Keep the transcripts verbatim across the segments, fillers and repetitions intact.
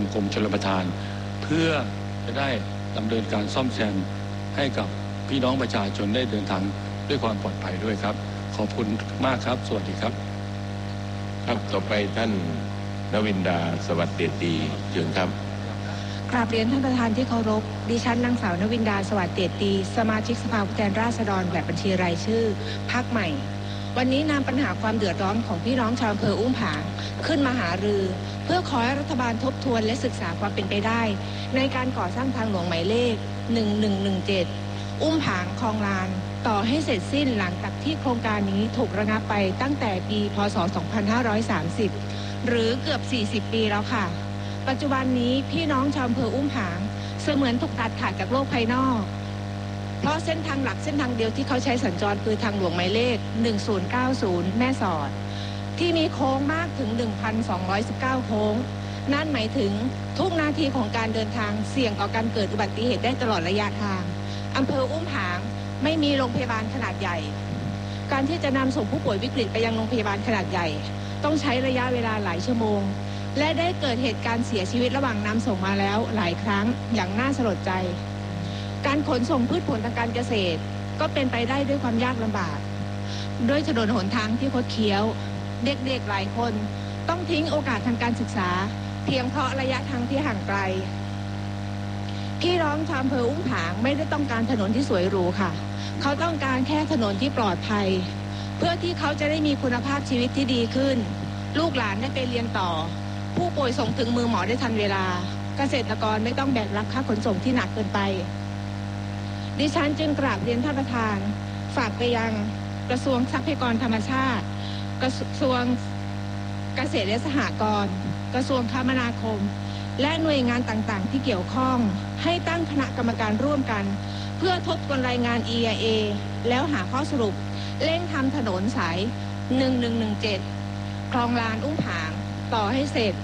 กรมชลประทานเพื่อจะได้ดำเนินการซ่อมแซมให้กับพี่น้องประชาชนได้เดินทางด้วยความปลอดภัยด้วยครับขอบคุณมากครับสวัสดีครับครับต่อไปท่านนวินดาสวัสดิ์เดชดีเชิญครับกราบเรียนท่านประธานที่เคารพดิฉันนางสาวนวินดาสวัสดิ์เดชดีสมาชิกสภาผู้แทนราษฎรแบบบัญชีรายชื่อพรรคใหม่วันนี้นำปัญหาความเดือดร้อนของพี่น้องชาวอำเภออุ้มผางขึ้นมาหารือเพื่อขอให้รัฐบาลทบทวนและศึกษาความเป็นไปได้ในการก่อสร้างทางหลวงหมายเลขหนึ่งหนึ่งหนึ่งเจ็ดอุ้มผางคลองลานต่อให้เสร็จสิ้นหลังจากที่โครงการนี้ถูกระงับไปตั้งแต่ปีพ.ศ. สองพันห้าร้อยสามสิบหรือเกือบสี่สิบปีแล้วค่ะปัจจุบันนี้พี่น้องชาวอำเภออุ้มผางเสมือนถูกตัดขาดจากโลกภายนอกเพราะเส้นทางหลักเส้นทางเดียวที่เขาใช้สัญจรคือทางหลวงหมายเลขหนึ่งศูนย์เก้าศูนย์แม่สอดที่มีโค้งมากถึง หนึ่งพันสองร้อยสิบเก้า โค้งนั่นหมายถึงทุกนาทีของการเดินทางเสี่ยงต่อการเกิดอุบัติเหตุได้ตลอดระยะทางอำเภออุ้มผางไม่มีโรงพยาบาลขนาดใหญ่การที่จะนำส่งผู้ป่วยวิกฤตไปยังโรงพยาบาลขนาดใหญ่ต้องใช้ระยะเวลาหลายชั่วโมงและได้เกิดเหตุการณ์เสียชีวิตระหว่างนำส่งมาแล้วหลายครั้งอย่างน่าสลดใจการขนส่งพืชผลทางการเกษตรก็เป็นไปได้ด้วยความยากลำบากด้วยถนนหนทางที่คดเคี้ยวเด็กๆหลายคนต้องทิ้งโอกาสทางการศึกษาเพียงเพราะระยะทางที่ห่างไกลพี่น้องชาวอำเภออุ้มผางไม่ได้ต้องการถนนที่สวยหรูค่ะเขาต้องการแค่ถนนที่ปลอดภัยเพื่อที่เขาจะได้มีคุณภาพชีวิตที่ดีขึ้นลูกหลานได้ไปเรียนต่อผู้ป่วยส่งถึงมือหมอได้ทันเวลาเกษตรกรไม่ต้องแบกรับค่าขนส่งที่หนักเกินไปดิฉันจึงกราบเรียนท่านประธานฝากไปยังกระทรวงทรัพยากรธรรมชาติกระทรวงเกษตรและสหกรณ์กระทรวงคมนาคมและหน่วยงานต่างๆที่เกี่ยวข้องให้ตั้งคณะกรรมการร่วมกันเพื่อทบทวนรายงาน อี ไอ เอ แล้วหาข้อสรุปเร่งทำถนนสายหนึ่งหนึ่งหนึ่งเจ็ดคลองลานอุ้มผางต่อให้เสร็จ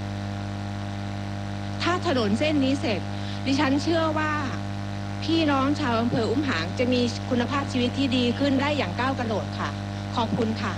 ถ้าถนนเส้นนี้เสร็จดิฉันเชื่อว่าพี่น้องชาวอำเภออุ้มผางจะมีคุณภาพชีวิตที่ดีขึ้นได้อย่างก้าวกระโดดค่ะขอบคุณค่ะ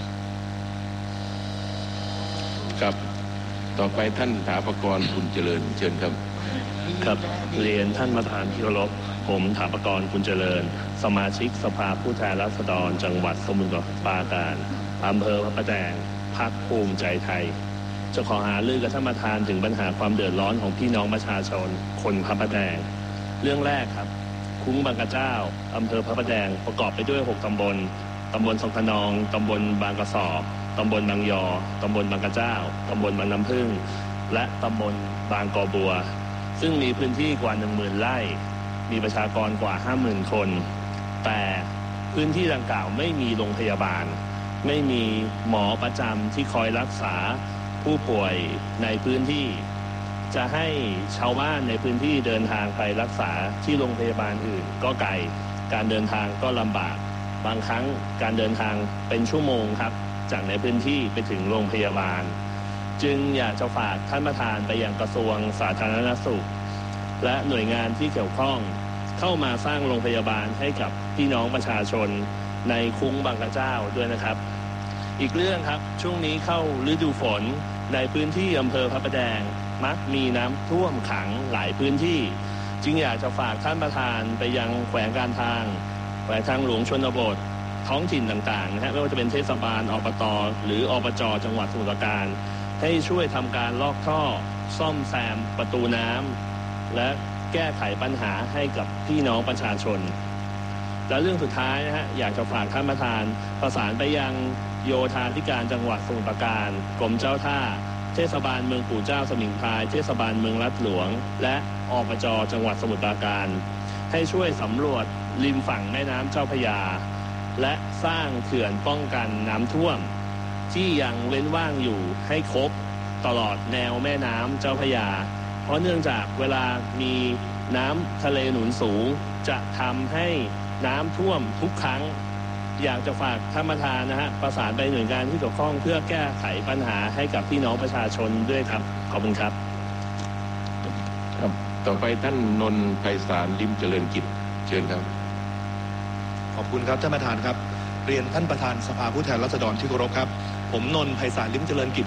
ครับต่อไปท่านถาปกรณ์คุณเจริญเชิญครับครับเรียนท่านประธานที่เคารพผมถาปกรณ์คุณเจริญสมาชิกสภาผู้แทนราษฎรจังหวัดสมุทรปราการอำเภอพระประแดงพรรคภูมิใจไทยจะขอหารือกับท่านประธานถึงปัญหาความเดือดร้อนของพี่น้องประชาชนคนพระประแดงเรื่องแรกครับคุ้งบางกระเจ้าอำเภอพระประแดงประกอบไปด้วยหกตำบลตำบลสองขนองตำบลบางกระสอบตำบลบางยอตำบลบางกระเจ้าตำบลบางน้ำพึ่งและตำบลบางกอบัวซึ่งมีพื้นที่กว่า หนึ่งหมื่น ไร่มีประชากรกว่า ห้าหมื่น คนแต่พื้นที่ดังกล่าวไม่มีโรงพยาบาลไม่มีหมอประจำที่คอยรักษาผู้ป่วยในพื้นที่จะให้ชาวบ้านในพื้นที่เดินทางไปรักษาที่โรงพยาบาลอื่นก็ไกลการเดินทางก็ลำบากบางครั้งการเดินทางเป็นชั่วโมงครับจากในพื้นที่ไปถึงโรงพยาบาลจึงอยากจะฝากท่านประธานไปยังกระทรวงสาธารณสุขและหน่วยงานที่เกี่ยวข้องเข้ามาสร้างโรงพยาบาลให้กับพี่น้องประชาชนในคุ้งบางกระเจ้าด้วยนะครับอีกเรื่องครับช่วงนี้เข้าฤดูฝนในพื้นที่อำเภอพระประแดงมักมีน้ำท่วมขังหลายพื้นที่จึงอยากจะฝากท่านประธานไปยังแขวงการทางแขวงทางหลวงชนบทท้องถิ่นต่างๆนะฮะไม่ว่าจะเป็นเทศบาลอบต.หรืออบจ.จังหวัดสมุทรปราการให้ช่วยทำการลอกท่อซ่อมแซมประตูน้ำและแก้ไขปัญหาให้กับพี่น้องประชาชนและเรื่องสุดท้ายนะฮะอยากจะฝากท่านประธานประสานไปยังโยธาธิการจังหวัดสมุทรปราการกรมเจ้าท่าเทศบาลเมืองปู่เจ้าสมิงพรายเทศบาลเมืองลาดหลวงและอบจ.จังหวัดสมุทรปราการให้ช่วยสำรวจริมฝั่งแม่น้ำเจ้าพระยาและสร้างเขื่อนป้องกันน้ำท่วมที่ยังเว้นว่างอยู่ให้ครบตลอดแนวแม่น้ำเจ้าพระยาเพราะเนื่องจากเวลามีน้ำทะเลหนุนสูงจะทำให้น้ำท่วมทุกครั้งอยากจะฝากท่านประธานนะฮะประสานไปหน่วยงานที่เกี่ยวข้องเพื่อแก้ไขปัญหาให้กับพี่น้องประชาชนด้วยครับขอบคุณครับครับต่อไปท่านนนท์ไพศาลลิ้มเจริญกิจเชิญครับขอบคุณครับท่านประธานครับเรียนท่านประธานสภาผู้แทนราษฎรที่เคารพครับผมนนท์ไพศาลลิ้มเจริญกิจ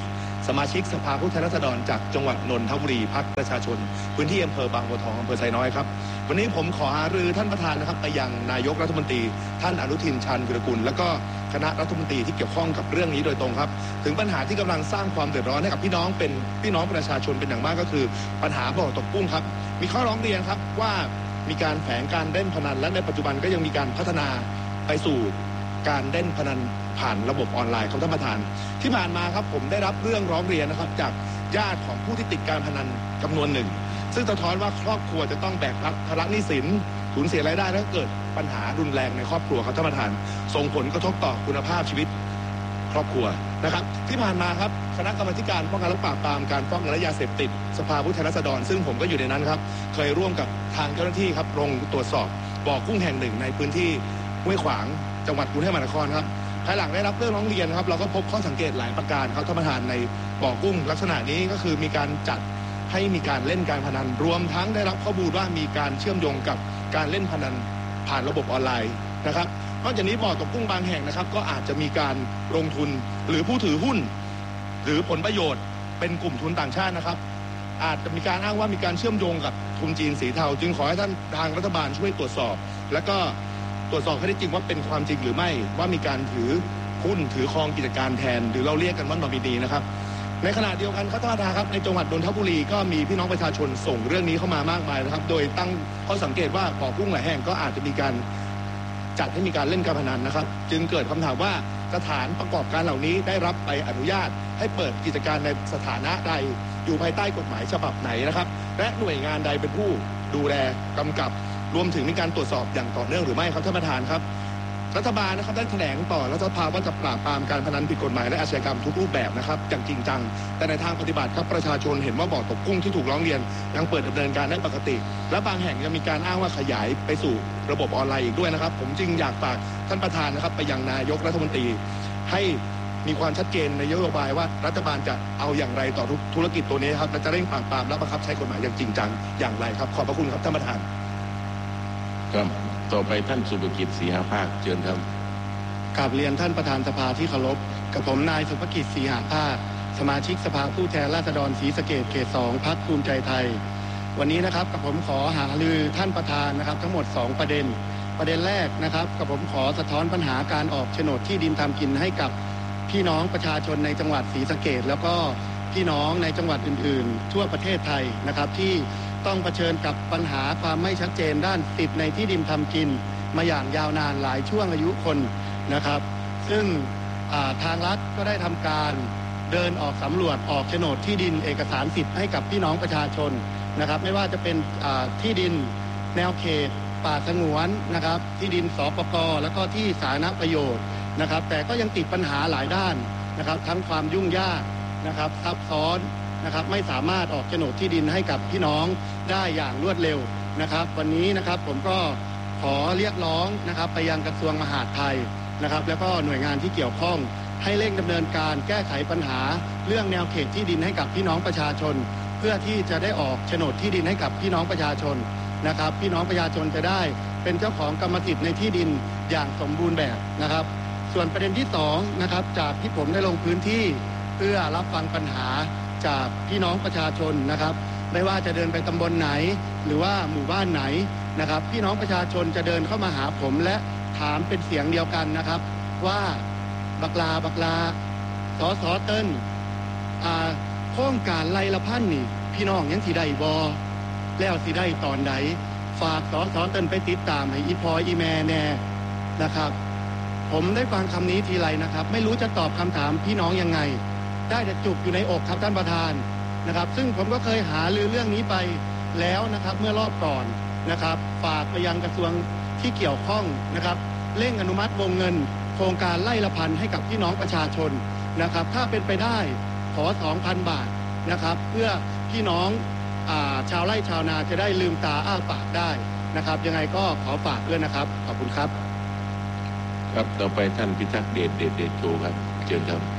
สมาชิกสภาผู้แทนราษฎรจากจังหวัดนนทบุรีพรรคประชาชนพื้นที่อำเภอบางบัวทองอำเภอไซน้อยครับวันนี้ผมขอหารือท่านประธานนะครับไปยังนายกรัฐมนตรีท่านอนุทินชาญวิรากูลและก็คณะรัฐมนตรีที่เกี่ยวข้องกับเรื่องนี้โดยตรงครับถึงปัญหาที่กำลังสร้างความเดือดร้อนให้กับพี่น้องเป็นพี่น้องประชาชนเป็นอย่างมากก็คือปัญหาบ่อตกกุ้งครับมีข้อร้องเรียนครับว่ามีการแฝงการเล่นพนันและในปัจจุบันก็ยังมีการพัฒนาไปสู่การเล่นพนันผ่านระบบออนไลน์ครับท่านประธานที่ผ่านมาครับผมได้รับเรื่องร้องเรียนนะครับจากญาติของผู้ที่ติดการพนันจำนวนหนึ่งซึ่งสะท้อนว่าครอบครัวจะต้องแบกรับภาระหนี้สินสูญเสียรายได้และเกิดปัญหารุนแรงในครอบครัวครับท่านประธานส่งผลกระทบต่อคุณภาพชีวิตครอบครัวนะครับที่ผ่านมาครับคณะกรรมการป้องกันและปราบปรามการฟอกเงินและยาเสพติดสภาผู้แทนราษฎรซึ่งผมก็อยู่ในนั้นครับเคยร่วมกับทางเจ้าหน้าที่ครับลงตรวจสอบบ่อกุ้งแห่งหนึ่งในพื้นที่ห้วยขวางจังหวัดกรุงเทพมหานครครับภายหลังได้รับเรื่องร้องเรียนครับเราก็พบข้อสังเกตหลายประการครับท่านประธานในบ่อกุ้งลักษณะนี้ก็คือมีการจัดให้มีการเล่นการพนันรวมทั้งได้รับข้อมูลว่ามีการเชื่อมโยงกับการเล่นพนันผ่านระบบออนไลน์นะครับนอกจากนี้บ่อตกกุ้งบางแห่งนะครับก็อาจจะมีการลงทุนหรือผู้ถือหุ้นหรือผลประโยชน์เป็นกลุ่มทุนต่างชาตินะครับอาจจะมีการอ้างว่ามีการเชื่อมโยงกับทุนจีนสีเทาจึงขอให้ท่านทางรัฐบาลช่วยตรวจสอบและก็ตรวจสอบให้ได้จริงว่าเป็นความจริงหรือไม่ว่ามีการถือหุ้นถือครองกิจการแทนหรือเราเรียกกันว่านอมินีนะครับในขณะเดียวกันครับท่านประธานครับในจังหวัดนนทบุรีก็มีพี่น้องประชาชนส่งเรื่องนี้เข้ามามากมายนะครับโดยตั้งข้อสังเกตว่าบ่อกุ้งหลายแห่งก็อาจจะมีการจัดให้มีการเล่นการพนันนะครับจึงเกิดคำถามว่าสถานประกอบการเหล่านี้ได้รับใบอนุญาตให้เปิดกิจการในสถานะใดอยู่ภายใต้กฎหมายฉบับไหนนะครับและหน่วยงานใดเป็นผู้ดูแลกำกับรวมถึงมีการตรวจสอบอย่างต่อเนื่องหรือไม่ครับท่านประธานครับรัฐบาลนะครับได้แถลงต่อรัฐสภาว่าจะปราบปรามการพนันผิดกฎหมายและอาชญากรรมทุกรูปแบบนะครับอย่างจริงจังแต่ในทางปฏิบัติครับประชาชนเห็นว่าบ่อตกกุ้งที่ถูกร้องเรียนยังเปิดดำเนินการได้ปกติและบางแห่งยังมีการอ้างว่าขยายไปสู่ระบบออนไลน์อีกด้วยนะครับผมจึงอยากฝากท่านประธานนะครับไปยังนายกรัฐมนตรีให้มีความชัดเจนในนโยบายว่ารัฐบาลจะเอาอย่างไรต่อธุรกิจตัวนี้ครับและจะเร่งปราบปรามและบังคับใช้กฎหมายอย่างจริงจังอย่างไรครับขอบพระคุณครับท่านประธานครับต่อไปท่านสุภกิจศรีหาภาคเชิญครับกราบเรียนท่านประธานสภาที่เคารพกับผมนายสุภกิจศรีหาภาคสมาชิกสภาผู้แทนราษฎรศรีสะเกษเขตสองพรรคภูมิใจไทยวันนี้นะครับกับผมขอหารือท่านประธานนะครับทั้งหมดสองประเด็นประเด็นแรกนะครับกับผมขอสะท้อนปัญหาการออกโฉนดที่ดินทำกินให้กับพี่น้องประชาชนในจังหวัดศรีสะเกษแล้วก็พี่น้องในจังหวัดอื่นๆทั่วประเทศไทยนะครับที่ต้องเผชิญกับปัญหาความไม่ชัดเจนด้านสิทธิในที่ดินทำกินมาอย่างยาวนานหลายช่วงอายุคนนะครับซึ่งทางรัฐก็ได้ทำการเดินออกสำรวจออกโฉนดที่ดินเอกสารสิทธิ์ให้กับพี่น้องประชาชนนะครับไม่ว่าจะเป็นที่ดินแนวเขตป่าสงวนนะครับที่ดินสปก.แล้วก็ที่สาธารณประโยชน์นะครับแต่ก็ยังติดปัญหาหลายด้านนะครับทั้งความยุ่งยากนะครับซับซ้อนนะครับไม่สามารถออกโฉนดที่ดินให้กับพี่น้องได้อย่างรวดเร็วนะครับวันนี้นะครับผมก็ขอเรียกร้องนะครับไปยังกระทรวงมหาดไทยนะครับแล้วก็หน่วยงานที่เกี่ยวข้องให้เร่งดำเนินการแก้ไขปัญหาเรื่องแนวเขตที่ดินให้กับพี่น้องประชาชนเพื่อที่จะได้ออกโฉนดที่ดินให้กับพี่น้องประชาชนนะครับพี่น้องประชาชนจะได้เป็นเจ้าของกรรมสิทธิ์ในที่ดินอย่างสมบูรณ์แบบนะครับส่วนประเด็นที่สองนะครับจากที่ผมได้ลงพื้นที่เพื่อรับฟังปัญหาจากพี่น้องประชาชนนะครับไม่ว่าจะเดินไปตำบลไหนหรือว่าหมู่บ้านไหนนะครับพี่น้องประชาชนจะเดินเข้ามาหาผมและถามเป็นเสียงเดียวกันนะครับว่าบักลาบักลาสอสอเติ้ลอ่าโครงการไล่ละพันนี่พี่น้องยังสิได้บ่แล้วสิได้ตอนใดฝากสอสอเติ้ลไปติดตามให้อีพออีแม่แน่นะครับผมได้ฟังคำนี้ทีไรนะครับไม่รู้จะตอบคำถามพี่น้องยังไงได้แต่จุกอยู่ในอกครับท่านประธานนะครับซึ่งผมก็เคยหาลือเรื่องนี้ไปแล้วนะครับเมื่อรอบก่อนนะครับฝากไปยังกระทรวงที่เกี่ยวข้องนะครับเร่งอนุมัติวงเงินโครงการไล่ละพันให้กับพี่น้องประชาชนนะครับถ้าเป็นไปได้ขอ สองพัน บาทนะครับเพื่อพี่น้องอ่าชาวไร่ชาวนาจะได้ลืมตาอ้าปากได้นะครับยังไงก็ขอฝากด้วยนะครับขอบคุณครับครับต่อไปท่านพิทักษ์เดชเดชเดชโชครับเชิญครับ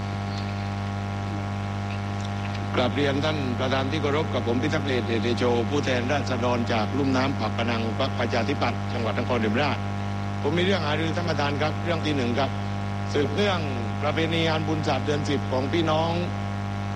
กราบเรียนท่านประธานที่เคารพกับผมพิทักษ์เดชเดชโชผู้แทนราษฎรจากลุ่มน้ำปากพนังพรรคประชาธิปัตย์จังหวัดนครศรีธรรมราชผมมีเรื่องหารือท่านประธานครับเรื่องที่หนึ่งครับสืบเนื่องประเพณีงานบุญศาสตร์เดือนสิบของพี่น้อง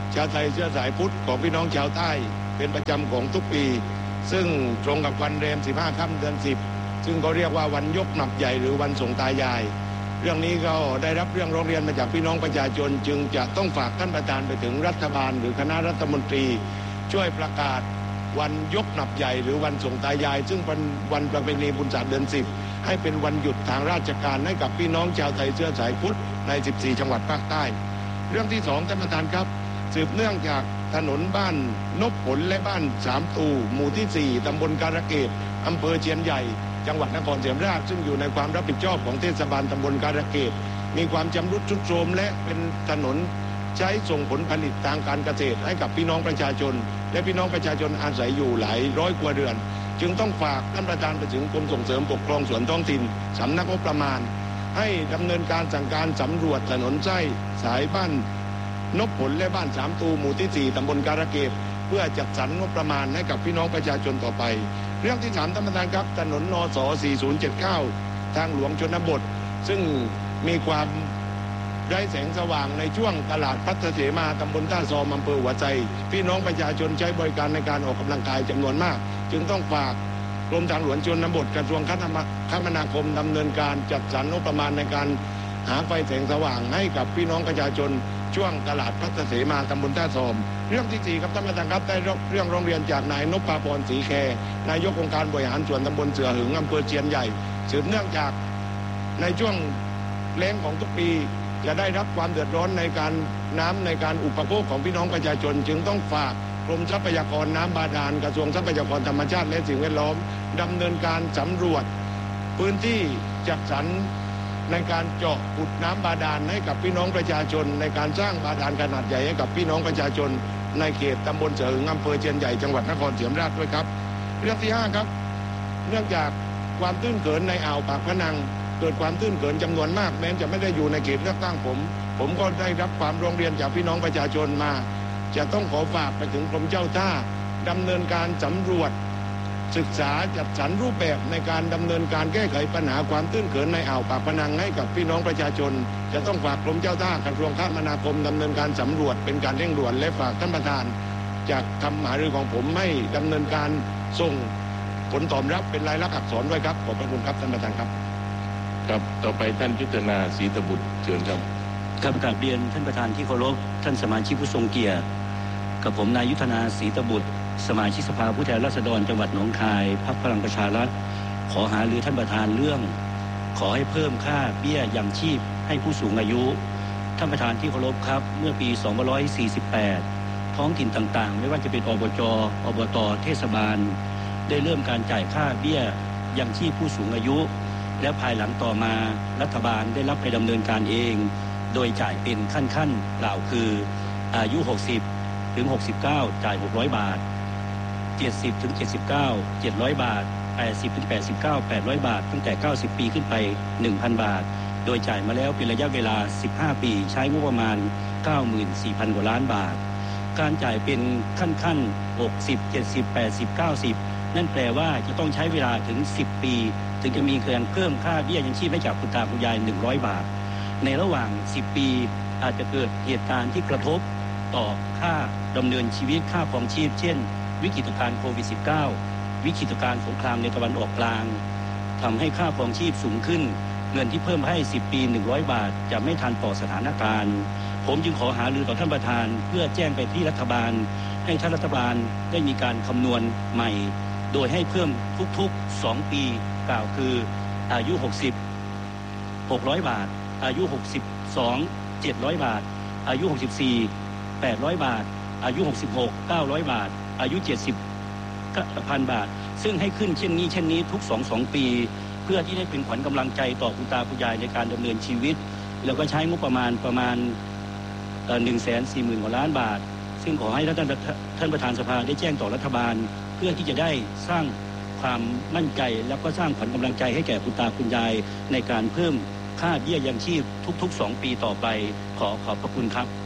ชาวไทยเชื้อสายพุทธของพี่น้องชาวใต้เป็นประจำของทุกปีซึ่งตรงกับวันแรมสิบห้าค่ำเดือนสิบซึ่งเขาเรียกว่าวันยกหนับใหญ่หรือวันส่งตายายเรื่องนี้ก็ได้รับเรื่องร้องเรียนมาจากพี่น้องประชาชนจึงจะต้องฝากท่านประธานไปถึงรัฐบาลหรือคณะรัฐมนตรีช่วยประกาศวันยกหนับใหญ่หรือวันส่งตายายซึ่งเป็นวันประเพณีบุญศาสตร์เดือนสิบให้เป็นวันหยุดทางราชการให้กับพี่น้องชาวไทยเชื้อสายพุทธในสิบสี่จังหวัดภาคใต้เรื่องที่สองท่านประธานครับสืบเนื่องจากถนนบ้านนบผลและบ้านสามตูหมู่ที่สี่ตำบลการะเกดอำเภอเชียนใหญ่จังหวัดนครศรีธรรมราชซึ่งอยู่ในความรับผิดชอบของเทศบาลตำบลการะเกดมีความชำรุดทรุดโทรมและเป็นถนนใช้ส่งผลผลิตทางการเกษตรให้กับพี่น้องประชาชนและพี่น้องประชาชนอาศัยอยู่หลายร้อยครัวเรือนจึงต้องฝากท่านประธานไปถึงกรมส่งเสริมปกครองส่วนท้องถิ่นสำนักงบประมาณให้ดำเนินการสั่งการสำรวจถนนไส้สายบ้านนบผลและบ้านสามตูหมู่ที่สี่ตำบลการะเกดเพื่อจัดสรรงบประมาณให้กับพี่น้องประชาชนต่อไปเรื่องที่สามท่านประธานครับถนนนสสี่ศูนย์เจ็ดเก้าทางหลวงชนบทซึ่งมีความไร้แสงสว่างในช่วงตลาดพัฒเสมาตำบลท่าซอมอำเภอหัวไชพี่น้องประชาชนใช้บริการในการออกกำลังกายจำนวนมากจึงต้องฝากกรมทางหลวงชนบทกระทรวงคมนาคมดำเนินการจัดสรรงบประมาณในการหาไฟแสงสว่างให้กับพี่น้องประชาชนช่วงตลาดพัฒเสมาตำบลท่าซอมเรื่องที่สี่ครับท่านประธานครับได้รับเรื่องร้องเรียนจากนายนพพรศรีแคนายกองค์การบริหารส่วนตำบลเสือหึงอำเภอเชียนใหญ่สืบเนื่องจากในช่วงแล้งของทุกปีจะได้รับความเดือดร้อนในการน้ำในการอุปโภคของพี่น้องประชาชนจึงต้องฝากกรมทรัพยากรน้ำบาดาลกระทรวงทรัพยากรธรรมชาติและสิ่งแวดล้อมดำเนินการสำรวจพื้นที่จัดสรรในการเจาะขุดน้ำบาดาลให้กับพี่น้องประชาชนในการสร้างบาดาลขนาดใหญ่ให้กับพี่น้องประชาชนในเขตตำบลเสือหึงอำเภอเชียนใหญ่จังหวัดนครศรีธรรมราชด้วยครับเรื่องที่ห้าครับเนื่องจากความตื้นเขินในอ่าวปากพนังเกิดความตื้นเขินจำนวนมากแม้จะไม่ได้อยู่ในเขตเลือกตั้งผมผมก็ได้รับความร้องเรียนจากพี่น้องประชาชนมาจะต้องขอฝากไปถึงกรมเจ้าท่าดำเนินการสำรวจศึกษาจัดสรรรูปแบบในการดำเนินการแก้ไขปัญหาความตื้นเขินในอ่าวปากพนังให้กับพี่น้องประชาชนจะต้องฝากกรมเจ้าท่ากระทรวงคมนาคมดำเนินการสำรวจเป็นการเร่งด่วนและฝากท่านประธานจากคำหารือของผมให้ดำเนินการส่งผลตอบรับเป็นลายลักษณ์อักษรด้วยครับขอบพระคุณครับท่านประธานครับครับต่อไปท่านยุทธนาศรีตบุตรเชิญครับครับกราบเรียนท่านประธานที่เคารพท่านสมาชิกผู้ทรงเกียรติกับผมนายยุทธนาศรีตบุตรสมาชิกสภาผู้แทนราษฎรจังหวัดหนองคายพรรคพลังประชารัฐขอหารือท่านประธานเรื่องขอให้เพิ่มค่าเบี้ยยังชีพให้ผู้สูงอายุท่านประธานที่เคารพครับเมื่อปีสองพันห้าร้อยสี่สิบแปดท้องถิ่นต่างๆไม่ว่าจะเป็นอบจ.อบต.เทศบาลได้เริ่มการจ่ายค่าเบี้ยยังชีพผู้สูงอายุและภายหลังต่อมารัฐบาลได้รับไปดำเนินการเองโดยจ่ายเป็นขั้นๆกล่าวคืออายุหกสิบถึงหกสิบเก้าจ่ายหกร้อยบาทเจ็ดสิบถึงเจ็ดสิบเก้า เจ็ดร้อยบาทแปดสิบถึงแปดสิบเก้า แปดร้อยบาทตั้งแต่เก้าสิบปีขึ้นไป หนึ่งพัน บาทโดยจ่ายมาแล้วเป็นระยะเวลาสิบห้าปีใช้งบประมาณ เก้าหมื่นสี่พัน กว่าล้านบาทการจ่ายเป็นขั้นๆหกสิบ เจ็ดสิบ แปดสิบ เก้าสิบนั่นแปลว่าจะต้องใช้เวลาถึงสิบปีถึงจะมีการเพิ่มค่าเบี้ยยังชีพให้กับคุณตาคุณยายหนึ่งร้อยบาทในระหว่างสิบปีอาจจะเกิดเหตุการณ์ที่กระทบต่อค่าดำเนินชีวิตค่าครองชีพเช่นวิกฤตการณ์โควิด สิบเก้า วิกฤตการณ์สงครามในตะวันออกกลางทำให้ค่าครองชีพสูงขึ้นเงินที่เพิ่มให้สิบปีหนึ่งร้อยบาทจะไม่ทันต่อสถานการณ์ผมจึงขอหารือต่อท่านประธานเพื่อแจ้งไปที่รัฐบาลให้ท่านรัฐบาลได้มีการคำนวณใหม่โดยให้เพิ่มทุกๆสองปีกล่าวคืออายุหกสิบ หกร้อยบาทอายุหกสิบสอง เจ็ดร้อยบาทอายุหกสิบสี่ แปดร้อยบาทอายุหกสิบหก เก้าร้อยบาทอายุเจ็ดสิบ พัน บาทซึ่งให้ขึ้นเช่นนี้เช่นนี้ทุก สอง สอง ปีเพื่อที่ได้เป็นขวัญกำลังใจต่อคุณตาคุณยายในการดำเนินชีวิตแล้วก็ใช้งบประมาณประมาณ หนึ่งแสนสี่หมื่น กว่าล้านบาทซึ่งขอให้ท่านท่านประธานสภาได้แจ้งต่อรัฐบาลเพื่อที่จะได้สร้างความมั่นใจแล้วก็สร้างขวัญกำลังใจให้แก่คุณตาคุณยายในการเพิ่มค่าเบี้ยยังชีพทุกๆสองปีต่อไปขอขอบพระคุณครับ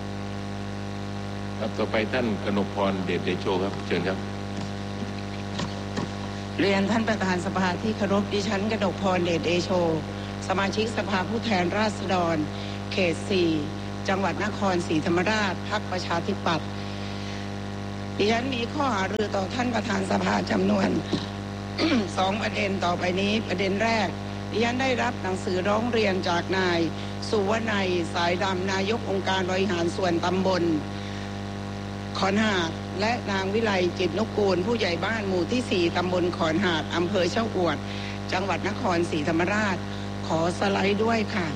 ครับต่อไปท่านกนกพรเดชเดโชครับเชิญครับเรียนท่านประธานสภาที่เคารพดิฉันกนกพรเดชเดโชสมาชิกสภาผู้แทนราษฎรเขตสี่จังหวัดนครศรีธรรมราชพรรคประชาธิปัตย์ดิฉันมีข้อหารือต่อท่านประธานสภาจำนวน สองประเด็นต่อไปนี้ประเด็นแรกดิฉันได้รับหนังสือร้องเรียนจากนายสุวนัยสายดำนายกองค์การบริหารส่วนตำบลขอนหาดและนางวิไลจิตรนุกูลผู้ใหญ่บ้านหมู่ที่สี่ตำบลขอนหาดอำเภอเช่าอวดจังหวัดนครศรีธรรมราชขอสไลด์ด้วยค่ะ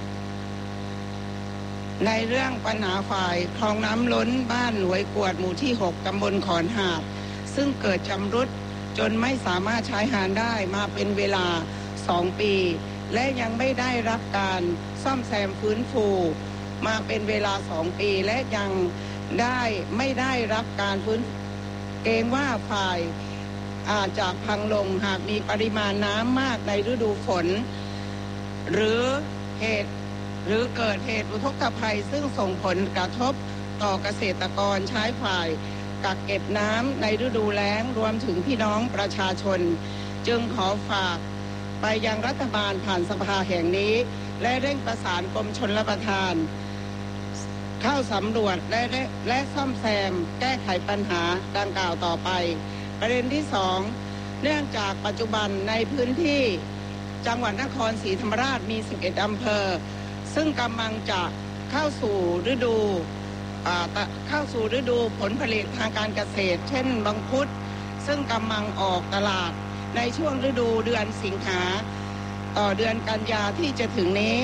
ในเรื่องปัญหาฝ่ายคลองน้ำล้นบ้านหน่วยกวดหมู่ที่หกตำบลขอนหาดซึ่งเกิดชำรุดจนไม่สามารถใช้งานได้มาเป็นเวลาสองปีและยังไม่ได้รับการซ่อมแซมฟื้นฟูมาเป็นเวลาสองปีและยังได้ไม่ได้รับการฟื้นเกรงว่าฝ่ายอาจจะพังลงหากมีปริมาณน้ำมากในฤดูฝนหรือเหตุหรือเกิดเหตุอุทกภัยซึ่งส่งผลกระทบต่อเกษตรกรใช้ฝ่ายกักเก็บน้ำในฤดูแล้งรวมถึงพี่น้องประชาชนจึงขอฝากไปยังรัฐบาลผ่านสภาแห่งนี้และเร่งประสานกรมชลประทานเข้าสำรวจและและซ่อมแซมแก้ไขปัญหาดังกล่าวต่อไปประเด็นที่สองเนื่องจากปัจจุบันในพื้นที่จังหวัดนครศรีธรรมราชมีสิบเอ็ดอำเภอซึ่งกำลังจะเข้าสู่ฤดูเข้าสู่ฤดูผลผลิตทางการเกษตรเช่นมังคุดซึ่งกำลังออกตลาดในช่วงฤดูเดือนสิงหาต่อเดือนกันยาที่จะถึงนี้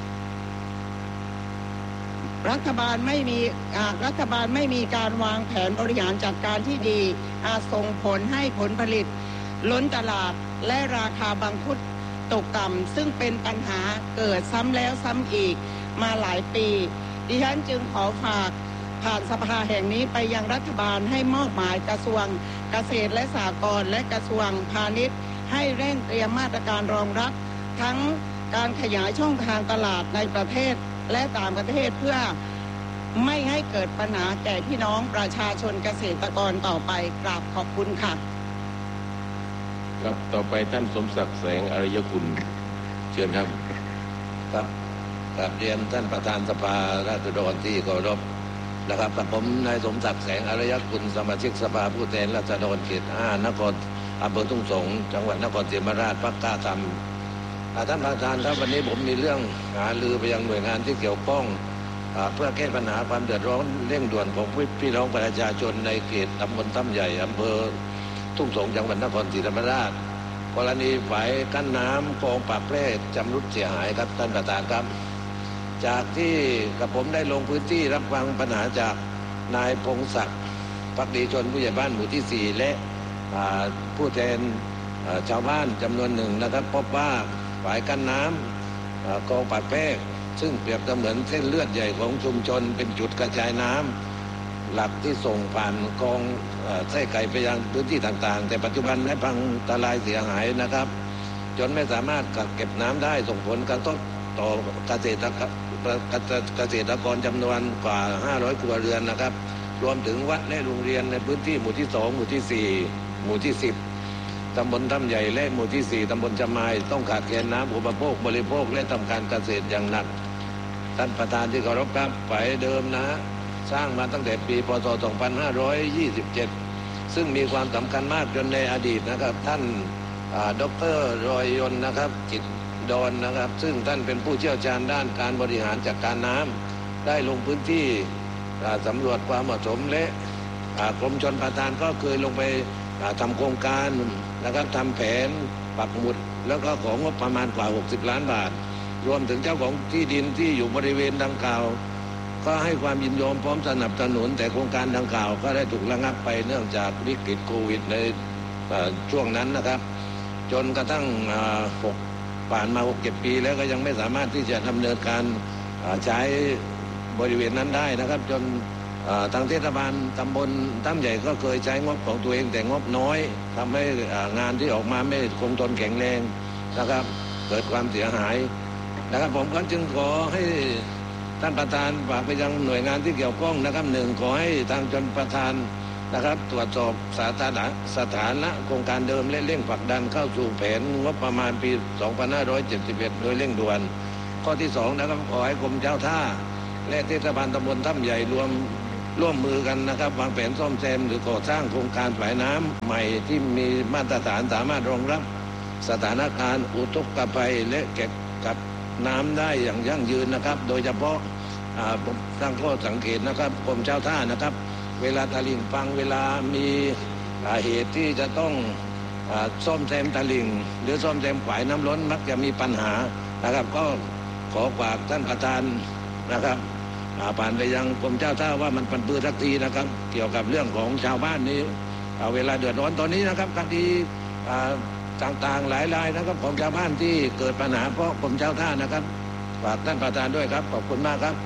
รัฐบาลไม่มีรัฐบาลไม่มีการวางแผนบริหารจัดการที่ดีอาจส่งผลให้ผลผลิตล้นตลาดและราคามังคุดตกต่ำซึ่งเป็นปัญหาเกิดซ้ำแล้วซ้ำอีกมาหลายปีดิฉันจึงขอฝากผ่านสภาแห่งนี้ไปยังรัฐบาลให้มอบหมายกระทรวงเกษตรและสหกรณ์และกระทรวงพาณิชย์ให้เร่งเตรียมมาตรการรองรับทั้งการขยายช่องทางตลาดในประเทศและต่างประเทศเพื่อไม่ให้เกิดปัญหาแก่พี่น้องประชาชนเกษตรกรต่อไปกราบขอบคุณค่ะครับต่อไปท่านสมศักดิ์แสงอารยคุณเชิญครับครับกราบเรียนท่านประธานสภาราษฎรที่เคารพนะครับกับผมนายสมศักดิ์แสงอารยคุณสมาชิกสภาผู้แทนราษฎรเขตห้านครอำเภอทุ่งสงจังหวัดนครศรีธรรมราชพรรคกล้าทำท่านประธานครับวันนี้ผมมีเรื่องหารือไปยังหน่วยงานที่เกี่ยวข้องเพื่อแก้ปัญหาความเดือดร้อนเร่งด่วนของพี่น้องประชาชนในเขตตำบลถ้ำใหญ่อำเภอทุ่งสงจังหวัดนครศรีธรรมราชกรณีฝายกั้นน้ำคลองปากแพรกชำรุดเสียหายครับท่านประธานครับจากที่กับผมได้ลงพื้นที่รับฟังปัญหาจากนายพงศักดิ์ภักดีชนผู้ใหญ่บ้านหมู่ที่สี่และผู้แทนชาวบ้านจำนวนหนึ่งนะครับพบว่าฝายกั้นน้ำคลองปากแพรกซึ่งเปรียบเสมือนเส้นเลือดใหญ่ของชุมชนเป็นจุดกระจายน้ำหลักที่ส่งผ่านคลองไส้ไก่ไปยังพื้นที่ต่างๆแต่ปัจจุบันได้พังทลายเสียหายนะครับจนไม่สามารถกักเก็บน้ำได้ส่งผลกระทบต่อเกษตรเกษตรกรจำนวนกว่าห้าร้อยครัวเรือนนะครับรวมถึงวัดและโรงเรียนในพื้นที่หมู่ที่สองหมู่ที่สี่หมู่ที่สิบตำบลถ้ำใหญ่และหมู่ที่สี่ตำบลจำไมต้องขาดแคลนน้ำอุปโภคบริโภคและทำการเกษตรอย่างหนักท่านประธานที่เคารพครับฝ่ายเดิมนะสร้างมาตั้งแต่ปีพ.ศ. สองพันห้าร้อยยี่สิบเจ็ดซึ่งมีความสำคัญมากจนในอดีตนะครับท่านดร.รอยยนต์นะครับจิตดอนนะครับซึ่งท่านเป็นผู้เชี่ยวชาญด้านการบริหารจัดการน้ำได้ลงพื้นที่สำรวจความเหมาะสมและกรมชลประทานก็เคยลงไปทำโครงการนะครับทำแผนปักหมุดแล้วก็ของงบประมาณกว่าหกสิบล้านบาทรวมถึงเจ้าของที่ดินที่อยู่บริเวณดังกล่าวก็ให้ความยินยอมพร้อมสนับสนุนแต่โครงการดังกล่าวก็ได้ถูกระงับไปเนื่องจากวิกฤตโควิดในช่วงนั้นนะครับจนกระทั่งหกผ่านมาหกเจ็ดปีแล้วก็ยังไม่สามารถที่จะดำเนินการใช้บริเวณนั้นได้นะครับจนทางเทศบาลตำบลถ้ำใหญ่ก็เคยใช้งบของตัวเองแต่งบน้อยทำให้งานที่ออกมาไม่คงทนแข็งแรงนะครับเกิดความเสียหายนะครับผมก็จึงขอให้ท่านประธานฝากไปยังหน่วยงานที่เกี่ยวข้องนะครับหนึ่งขอให้ทางชลประทานนะครับตรวจสอบสาธารณะสถานะโครงการเดิมและเร่งผลักดันเข้าสู่แผนงบประมาณปีสองพันห้าร้อยเจ็ดสิบเอ็ดโดยเร่งด่วนข้อที่สองนะครับขอให้กรมเจ้าท่าและเทศบาลตำบลถ้ำใหญ่รวมร่วมมือกันนะครับวางแผนซ่อมแซมหรือก่อสร้างโครงการฝายน้ำใหม่ที่มีมาตรฐานสามารถรองรับสถานการณ์อุทกภัยและเก็บกับน้ำได้อย่างยั่งยืนนะครับโดยเฉพาะผมตั้งข้อสังเกตนะครับกรมเจ้าท่านะครับเวลาตลิ่งพังเวลามีเหตุที่จะต้องซ่อมแซมตลิ่งหรือซ่อมแซมฝายน้ำล้นมักจะมีปัญหานะครับก็ขอฝากท่านประธานนะครับผ่านไปยังกรมเจ้าท่าว่ามันปันปื้อสักทีนะครับเกี่ยวกับเรื่องของชาวบ้านนี้เวลาเดือดร้อนตอนนี้นะครับคดีต่างๆหลายรายนะครับของชาวบ้านที่เกิดปัญหาเพราะกรมเจ้าท่านะครับฝากท่านประธานด้วยครับขอบคุณมากครับ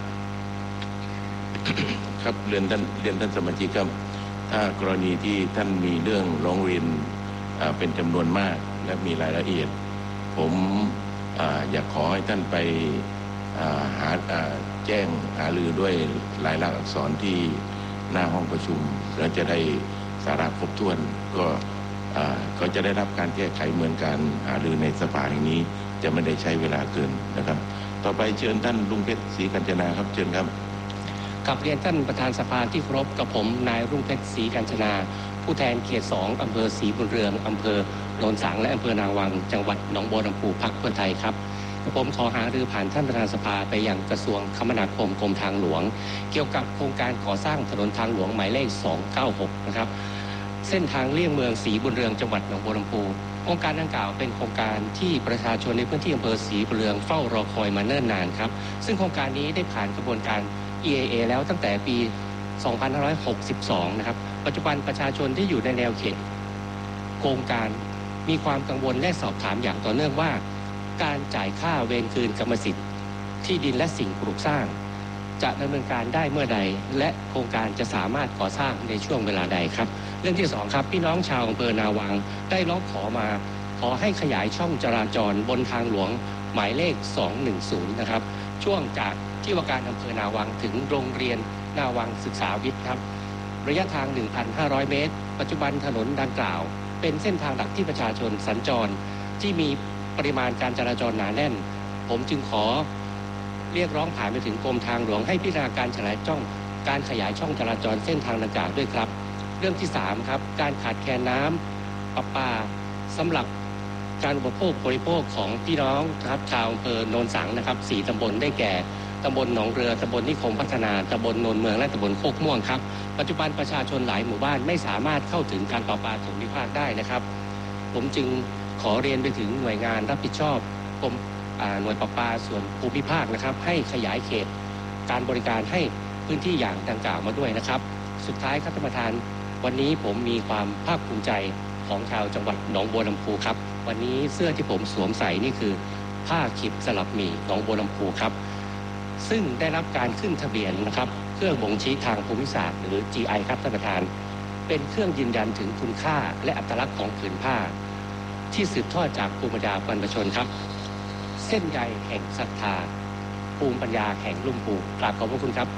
ครับเรียนท่านเรียนท่านสมาชิกครับถ้ากรณีที่ท่านมีเรื่องร้องเรียนเป็นจำนวนมากและมีรายละเอียดผมออยากขอให้ท่านไปหาแจ้งหารือด้วยลายลักษณ์อักษรที่หน้าห้องประชุมแล้วจะได้สาระครบถ้วนก็ก็จะได้รับการแก้ไขเหมือนการหารือในสภาแห่งนี้จะไม่ได้ใช้เวลาเกินนะครับต่อไปเชิญท่านลุงเพชรศรีกัญจนาครับเชิญครับกับเรียนท่านประธานสภาที่เคารพกับผมนายรุ่งเพชรศรีกัญจนาผู้แทนเขตสองอำเภอศรีบุญเรืองอำเภอโนนสังและอำเภอนางวังจังหวัดหนองบัวลำพูพรรคเพื่อไทยครับผมขอหารือผ่านท่านประธานสภาไปยังกระทรวงคมนาคมกรมทางหลวงเกี่ยวกับโครงการก่อสร้างถนนทางหลวงหมายเลขสองเก้าหกนะครับเส้นทางเลี่ยงเมืองศรีบุญเรืองจังหวัดหนองบัวลำพูโครงการดังกล่าวเป็นโครงการที่ประชาชนในพื้นที่อำเภอศรีบุญเรืองเฝ้ารอคอยมาเนิ่นนานครับซึ่งโครงการนี้ได้ผ่านกระบวนการ อี เอ เอ แล้วตั้งแต่ปีสองพันห้าร้อยหกสิบสองนะครับปัจจุบันประชาชนที่อยู่ในแนวเขตโครงการมีความกังวลและสอบถามอย่างต่อเนื่องว่าการจ่ายค่าเวรคืนกรรมสิทธิ์ที่ดินและสิ่งปลูกสร้างจะดำเนินการได้เมื่อใดและโครงการจะสามารถก่อสร้างในช่วงเวลาใดครับเรื่องที่สองครับพี่น้องชาวอำเภอนาวังได้ร้องขอมาขอให้ขยายช่องจราจรบนทางหลวงหมายเลขสองหนึ่งศูนย์นะครับช่วงจากที่ว่าการอำเภอนาวังถึงโรงเรียนนาวังศึกษาวิทย์ครับระยะทาง หนึ่งพันห้าร้อย เมตรปัจจุบันถนนดังกล่าวเป็นเส้นทางหลักที่ประชาชนสัญจรที่มีปริมาณการจราจรหนาแน่นผมจึงขอเรียกร้องผ่านไปถึงกรมทางหลวงให้พิจารณาการขยายช่องการขยายช่องจราจรเส้นทางดังกล่าวด้วยครับเรื่องที่สามครับการขาดแคลนน้ำประปาสำหรับการอุปโภคบริโภคของพี่น้องครับชาวอำเภอโนนสังนะครับสี่ตำบลได้แก่ตำบลหนองเรือตำบลนิคมพัฒนาตำบลโนนเมืองและตำบลโคกม่วงครับปัจจุบันประชาชนหลายหมู่บ้านไม่สามารถเข้าถึงการประปาส่วนภูมิภาคได้นะครับผมจึงขอเรียนไปถึงหน่วยงานรับผิดชอบกรมหน่วยประปาส่วนภูมิภาคนะครับให้ขยายเขตการบริการให้พื้นที่อย่างดังกล่าวมาด้วยนะครับสุดท้ายครับท่านประธานวันนี้ผมมีความภาคภูมิใจของชาวจังหวัดหนองบัวลำพูครับวันนี้เสื้อที่ผมสวมใส่นี่คือผ้าขิบสลับหมี่หนองบัวลำพูครับซึ่งได้รับการขึ้นทะเบียนนะครับเครื่องบ่งชี้ทางภูมิศาสตร์หรือ จี ไอ ครับท่านประธานเป็นเครื่องยืนยันถึงคุณค่าและอัตลักษณ์ของผืนผ้าที่สืบทอดจากภูมิปัญญาบรรพชนครับเส้นใยแห่งศรัทธาภูมิปัญญาแห่งลุ่มปู่กราบขอบพระคุณครับ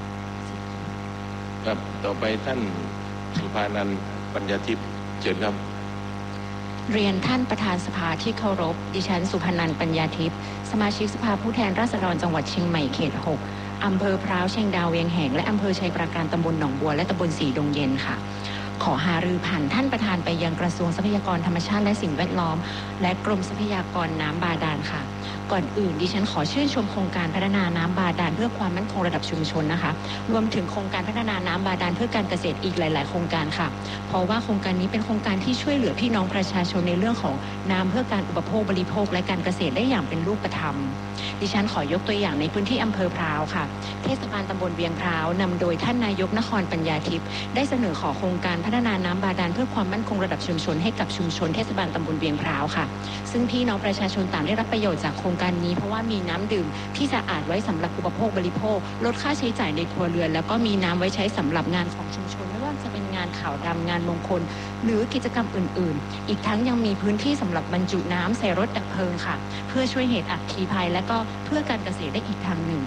ครับต่อไปท่านสุภานันท์ปัญญาทิพย์เชิญครับเรียนท่านประธานสภาที่เคารพดิฉันสุภานันท์ปัญญาทิพย์สมาชิกสภาผู้แทนราษฎรจังหวัดเชียงใหม่เขตหกอำเภอพร้าวเชียงดาวเวียงแหงและอำเภอชัยปราการตำบลหนองบัวและตำบลสีดงเย็นค่ะขอหารือผ่านท่านประธานไปยังกระทรวงทรัพยากรธรรมชาติและสิ่งแวดล้อมและกรมทรัพยากรน้ำบาดาลค่ะก่อนอื่นดิฉันขอชื่นชมโครงการพัฒนาน้ำบาดาลเพื่อความมั่นคงระดับชุมชนนะคะรวมถึงโครงการพัฒนาน้ำบาดาลเพื่อการเกษตรอีกหลายๆโครงการค่ะเพราะว่าโครงการนี้เป็นโครงการที่ช่วยเหลือพี่น้องประชาชนในเรื่องของน้ำเพื่อการอุปโภคบริโภคและการเกษตรได้อย่างเป็นรูปธรรมดิฉันขอยกตัวอย่างในพื้นที่อำเภอพร้าวค่ะเทศบาลตำบลเวียงพร้าวนำโดยท่านนายกนครปัญญาทิพย์ได้เสนอขอโครงการพัฒนาน้ำบาดาลเพื่อความมั่นคงระดับชุมชนให้กับชุมชนเทศบาลตำบลเวียงพร้าวค่ะซึ่งพี่น้องประชาชนต่างได้รับประโยชน์จากโครงการนี้เพราะว่ามีน้ำดื่มที่สะอาดไว้สำหรับอุปโภคบริโภคลดค่าใช้จ่ายในครัวเรือนแล้วก็มีน้ำไว้ใช้สำหรับงานของชุมชนไม่ว่าจะเป็นงานขาวดำงานมงคลหรือกิจกรรมอื่นๆอีกทั้งยังมีพื้นที่สำหรับบรรจุน้ำใส่รถดับเพลิงค่ะเพื่อช่วยเหตุอัคคีภัยและก็เพื่อการเกษตรได้อีกทางหนึ่ง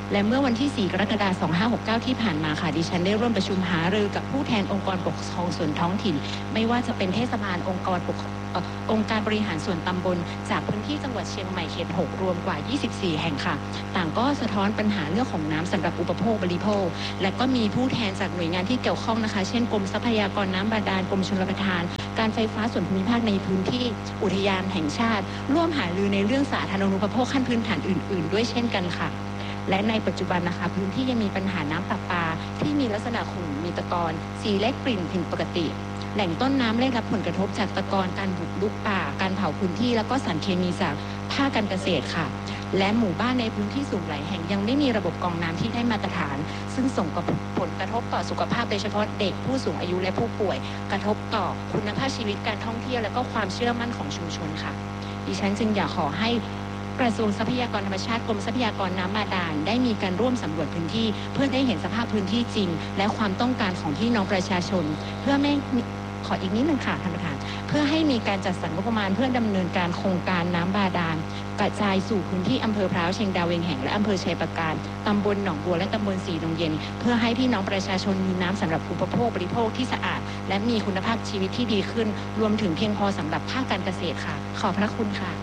และเมื่อวันที่สี่กรกฎาคมสองพันห้าร้อยหกสิบเก้าที่ผ่านมาค่ะดิฉันได้ร่วมประชุมหารือกับผู้แทนองค์กรปกครองส่วนท้องถิ่นไม่ว่าจะเป็นเทศบาลองค์กรปกองค์การบริหารส่วนตำบลจากพื้นที่จังหวัดเชียงใหม่เขตหกรวมกว่ายี่สิบสี่แห่งค่ะต่างก็สะท้อนปัญหาเรื่องของน้ำสำหรับอุปโภคบริโภคและก็มีผู้แทนจากหน่วยงานที่เกี่ยวข้องนะคะเช่นกรมทรัพยากรน้ำบาดาลกรมชลประทานการไฟฟ้าส่วนภูมิภาคในพื้นที่อุทยานแห่งชาติร่วมหารือในเรื่องสาธารณูปโภคขั้นพื้นฐานอื่นๆด้วยเช่นกันค่ะและในปัจจุบันนะคะพื้นที่ยังมีปัญหาน้ำประปาที่มีลักษณะขุ่นมีตะกอนสีและกลิ่นผิดปกติแหล่งต้นน้ำได้รับผลกระทบจากตะกอนการบุกรุกป่าการเผาพื้นที่แล้วก็สารเคมีจากภาคการเกษตรค่ะและหมู่บ้านในพื้นที่สูงหลายแห่งยังไม่มีระบบกรองน้ำที่ได้มาตรฐานซึ่งส่งผลกระทบต่อสุขภาพโดยเฉพาะเด็กผู้สูงอายุและผู้ป่วยกระทบต่อคุณภาพชีวิตการท่องเที่ยวและก็ความเชื่อมั่นของชุมชนค่ะดิฉันจึงอยากขอให้กระทรวงทรัพยากรธรรมชาติกรมทรัพยากรน้ำบาดาลได้มีการร่วมสำรวจพื้นที่เพื่อได้เห็นสภาพพื้นที่จริงและความต้องการของพี่น้องประชาชนเพื่อไม่ขออีกนิดนึงค่ะท่านประธานเพื่อให้มีการจัดสรรงบประมาณเพื่อดำเนินการโครงการน้ำบาดาลกระจายสู่พื้นที่อำเภอพร้าวเชียงดาวเวียงแห่งและอำเภอชัยปราการตำบลหนองบัวและตำบลสีดงเย็นเพื่อให้พี่น้องประชาชนมีน้ำสำหรับอุปโภคบริโภคที่สะอาดและมีคุณภาพชีวิตที่ดีขึ้นรวมถึงเพียงพอสำหรับภาคการเกษตรค่ะขอบพระคุณค่ะ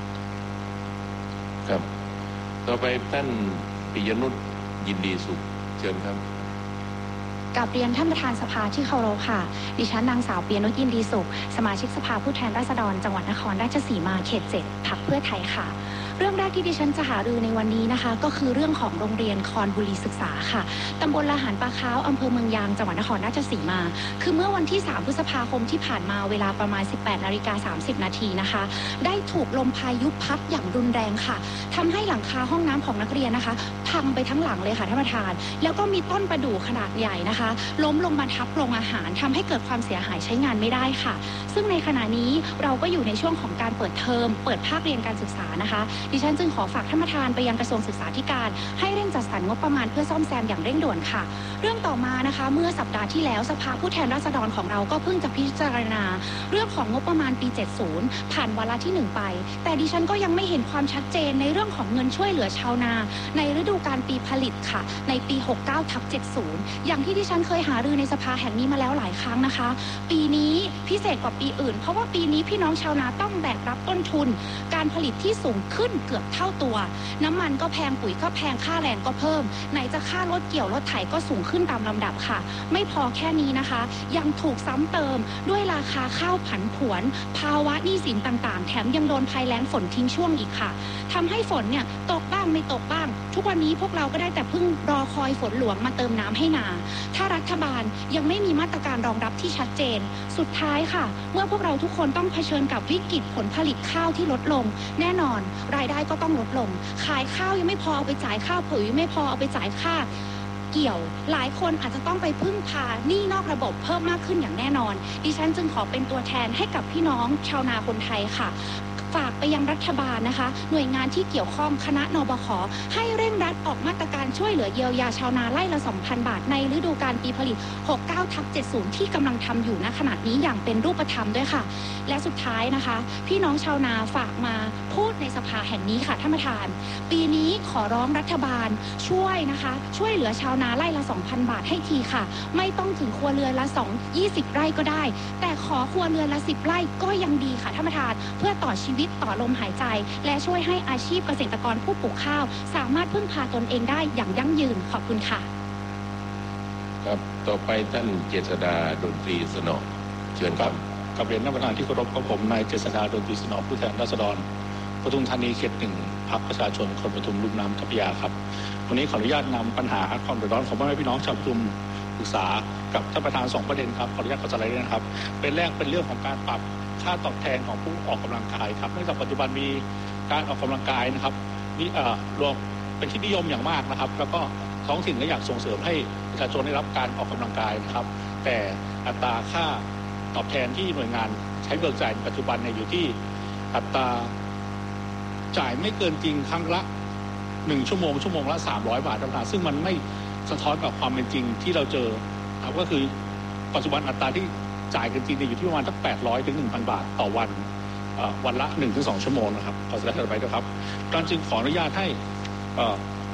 ครับต่อไปท่านปิยนุชยินดีสุขเชิญครับกับเรียนท่านประธานสภาที่เคารพค่ะดิฉันนางสาวปิยนุชยินดีสุขสมาชิกสภาผู้แทนราษฎรจังหวัดนครราชสีมาเขตเจ็ดพรรคเพื่อไทยค่ะเรื่องแรกที่ดิฉันจะหารือในวันนี้นะคะก็คือเรื่องของโรงเรียนคอนบุรีศึกษาค่ะตำบลละหารปลาค้าวอำเภอเมืองยางจังหวัดนครราชสีมาคือเมื่อวันที่สามพฤษภาคมที่ผ่านมาเวลาประมาณ สิบแปดนาฬิกาสามสิบนาทีนะคะได้ถูกลมพายุพัดอย่างรุนแรงค่ะทำให้หลังคาห้องน้ำของนักเรียนนะคะพังไปทั้งหลังเลยค่ะท่านประธานแล้วก็มีต้นประดู่ขนาดใหญ่นะคะล้มลงมาทับโรงอาหารทำให้เกิดความเสียหายใช้งานไม่ได้ค่ะซึ่งในขณะนี้เราก็อยู่ในช่วงของการเปิดเทอมเปิดภาคเรียนการศึกษานะคะดิฉันจึงขอฝากท่านประธานไปยังกระทรวงศึกษาธิการให้เร่งจัดสรรงบประมาณเพื่อซ่อมแซมอย่างเร่งด่วนค่ะเรื่องต่อมานะคะเมื่อสัปดาห์ที่แล้วสภาผู้แทนราษฎรของเราก็เพิ่งจะพิจารณาเรื่องของงบประมาณปีเจ็ดสิบผ่านวาระที่หนึ่งไปแต่ดิฉันก็ยังไม่เห็นความชัดเจนในเรื่องของเงินช่วยเหลือชาวนาในฤดูกาลปีผลิตค่ะในปีหกสิบเก้าทับเจ็ดสิบอย่างที่ดิฉันเคยหารือในสภาแห่งนี้มาแล้วหลายครั้งนะคะปีนี้พิเศษกว่าปีอื่นเพราะว่าปีนี้พี่น้องชาวนาต้องแบกรับต้นทุนการผลิตที่สูงขึ้นเกือบเท่าตัวน้ำมันก็แพงปุ๋ยก็แพงค่าแรงก็เพิ่มไหนจะค่ารถเกี่ยวรถไถก็สูงขึ้นตามลำดับค่ะไม่พอแค่นี้นะคะยังถูกซ้ำเติมด้วยราคาข้าวผันผวนภาวะหนี้สินต่างๆแถมยังโดนภัยแล้งฝนทิ้งช่วงอีกค่ะทำให้ฝนเนี่ยตกบ้างไม่ตกบ้างทุกวันนี้พวกเราก็ได้แต่พึ่งรอคอยฝนหลวงมาเติมน้ำให้นาถ้ารัฐบาลยังไม่มีมาตรการรองรับที่ชัดเจนสุดท้ายค่ะเมื่อพวกเราทุกคนต้องเผชิญกับวิกฤตผลผลิตข้าวที่ลดลงแน่นอนรายได้ก็ต้องลดลงขายข้าวยังไม่พอเอาไปจ่ายค่าปุ๋ยไม่พอเอาไปจ่ายค่าเกี่ยวหลายคนอาจจะต้องไปพึ่งพาหนี้นอกระบบเพิ่มมากขึ้นอย่างแน่นอนดิฉันจึงขอเป็นตัวแทนให้กับพี่น้องชาวนาคนไทยค่ะฝากไปยังรัฐบาลนะคะหน่วยงานที่เกี่ยวข้องคณะนบขให้เร่งรัดออกมาตรการช่วยเหลือเยียวยาชาวนาไร่ละ สองพัน บาทในฤดูกาลปีผลิต หกสิบเก้าทับเจ็ดสิบ ที่กำลังทำอยู่ณขณะนี้อย่างเป็นรูปธรรมด้วยค่ะและสุดท้ายนะคะพี่น้องชาวนาฝากมาพูดในสภาแห่งนี้ค่ะท่านประธานปีนี้ขอร้องรัฐบาลช่วยนะคะช่วยเหลือชาวนาไร่ละ สองพัน บาทให้ทีค่ะไม่ต้องถึงครัวเรือนละสอง ยี่สิบไร่ก็ได้แต่ขอครัวเรือนละสิบไร่ก็ยังดีค่ะท่านประธานเพื่อต่อชีวิตต่อลมหายใจและช่วยให้อาชีพเกษตรกรผู้ปลูกข้าวสามารถพึ่งพาตนเองได้อย่างยั่งยืนขอบคุณค่ะครับต่อไปท่านเจษฎาดนตรีสนอเชิญครับกับเรียนท่านประธานที่เคารพของผมนายเจษฎาดนตรีสนอผู้แทนราษฎรปทุมธานีเขตหนึ่งพรรคประชาชนคนปทุมลุ่มน้ำเจ้าพระยาครับวันนี้ขออนุญาตนำปัญหาความเดือดร้อนของพ่อแม่พี่น้องชาวปทุมศึกษากับท่านประธานสองประเด็นครับขออนุญาตขอสไลด์ด้วยนะครับเป็นแรกเป็นเรื่องของการปรับค่าตอบแทนของผู้ออกกำลังกายครับเนื่องจากปัจจุบันมีการออกกำลังกายนะครับนี่เอ่อรวมเป็นที่นิยมอย่างมากนะครับแล้วก็ท้องถิ่นก็อยากส่งเสริมให้ประชาชนได้รับการออกกำลังกายนะครับแต่อัตราค่าตอบแทนที่หน่วยงานใช้เบิกจ่ายในปัจจุบันเนี่ยอยู่ที่อัตราจ่ายไม่เกินจริงครั้งละหนึ่งชั่วโมงชั่วโมงละสามร้อยบาทต่างๆซึ่งมันไม่สะท้อนกับความเป็นจริงที่เราเจอครับก็คือปัจจุบันอัตราที่จ่ายกันจริงเนี่ยอยู่ที่ประมาณสักแปดร้อยถึงหนึ่งพันบาทต่อวันวันละ หนึ่งถึงสอง ชั่วโมงนะครับขอสไลด์ต่อไปด้วยครับการจึงขออนุญาตให้ส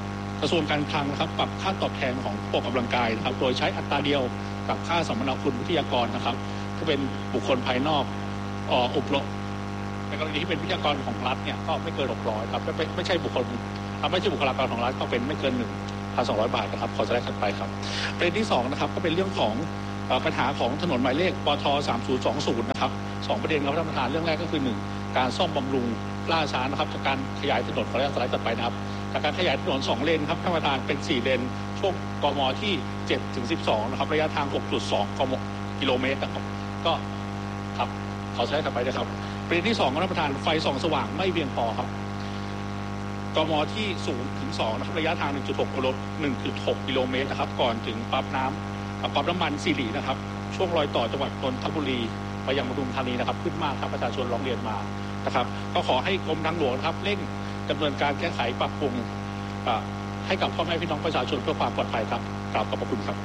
กระทรวงการคลังนะครับปรับค่าตอบแทนของผู้ออกกำลังกายนะครับโดยใช้อัตราเดียวกับค่าสัมมนาคุณวิทยากรนะครับที่เป็นบุคคลภายนอกอบรมในกรณีที่เป็นวิทยากรของรัฐเนี่ยก็ไม่เกินหกร้อยครับไม่ไม่ใช่บุคคลไม่ใช่บุคลากรของรัฐก็เป็นไม่เกินหนึ่งพันสองร้อยบาทนะครับขอสไลด์ถัดไปครับประเด็นที่สองนะครับก็เป็นเรื่องของปัญหาของถนนหมายเลขปทสามศูนย์สองศูนย์นะครับสองประเด็นครับท่านประธานเรื่องแรกก็คือหนึ่งการซ่อมบำรุงล่าช้านะครับจากการขยายถนนขออนุญาตสไลด์ถัดไปนะครับจากการขยายถนนสองเลนครับท่านประธานเป็นสี่เลนช่วงกมที่เจ็ดถึงสิบสองนะครับระยะทาง หกจุดสอง กิโลเมตรนะครับก็ครับขอสไลด์ถัดไปนะครับประเด็นที่สองท่านประธานไฟส่องสว่างไม่เพียงพอครับกมที่ศูนย์ถึงสองนะครับระยะทาง หนึ่งจุดหก กิโลเมตรนะครับก่อนถึงปั๊มน้ำปั๊มน้ำมันสิรินะครับช่วงรอยต่อจังหวัดนนทบุรีไปยังปทุมธานีนะครับขึ้นมากครับประชาชนร้องเรียนมานะครับก็ขอให้กรมทางหลวงนะครับเร่งดำเนินการแก้ไขปรับปรุงให้กับพ่อแม่พี่น้องประชาชนเพื่อความปลอดภัยครับกราบขอบพระคุณครับ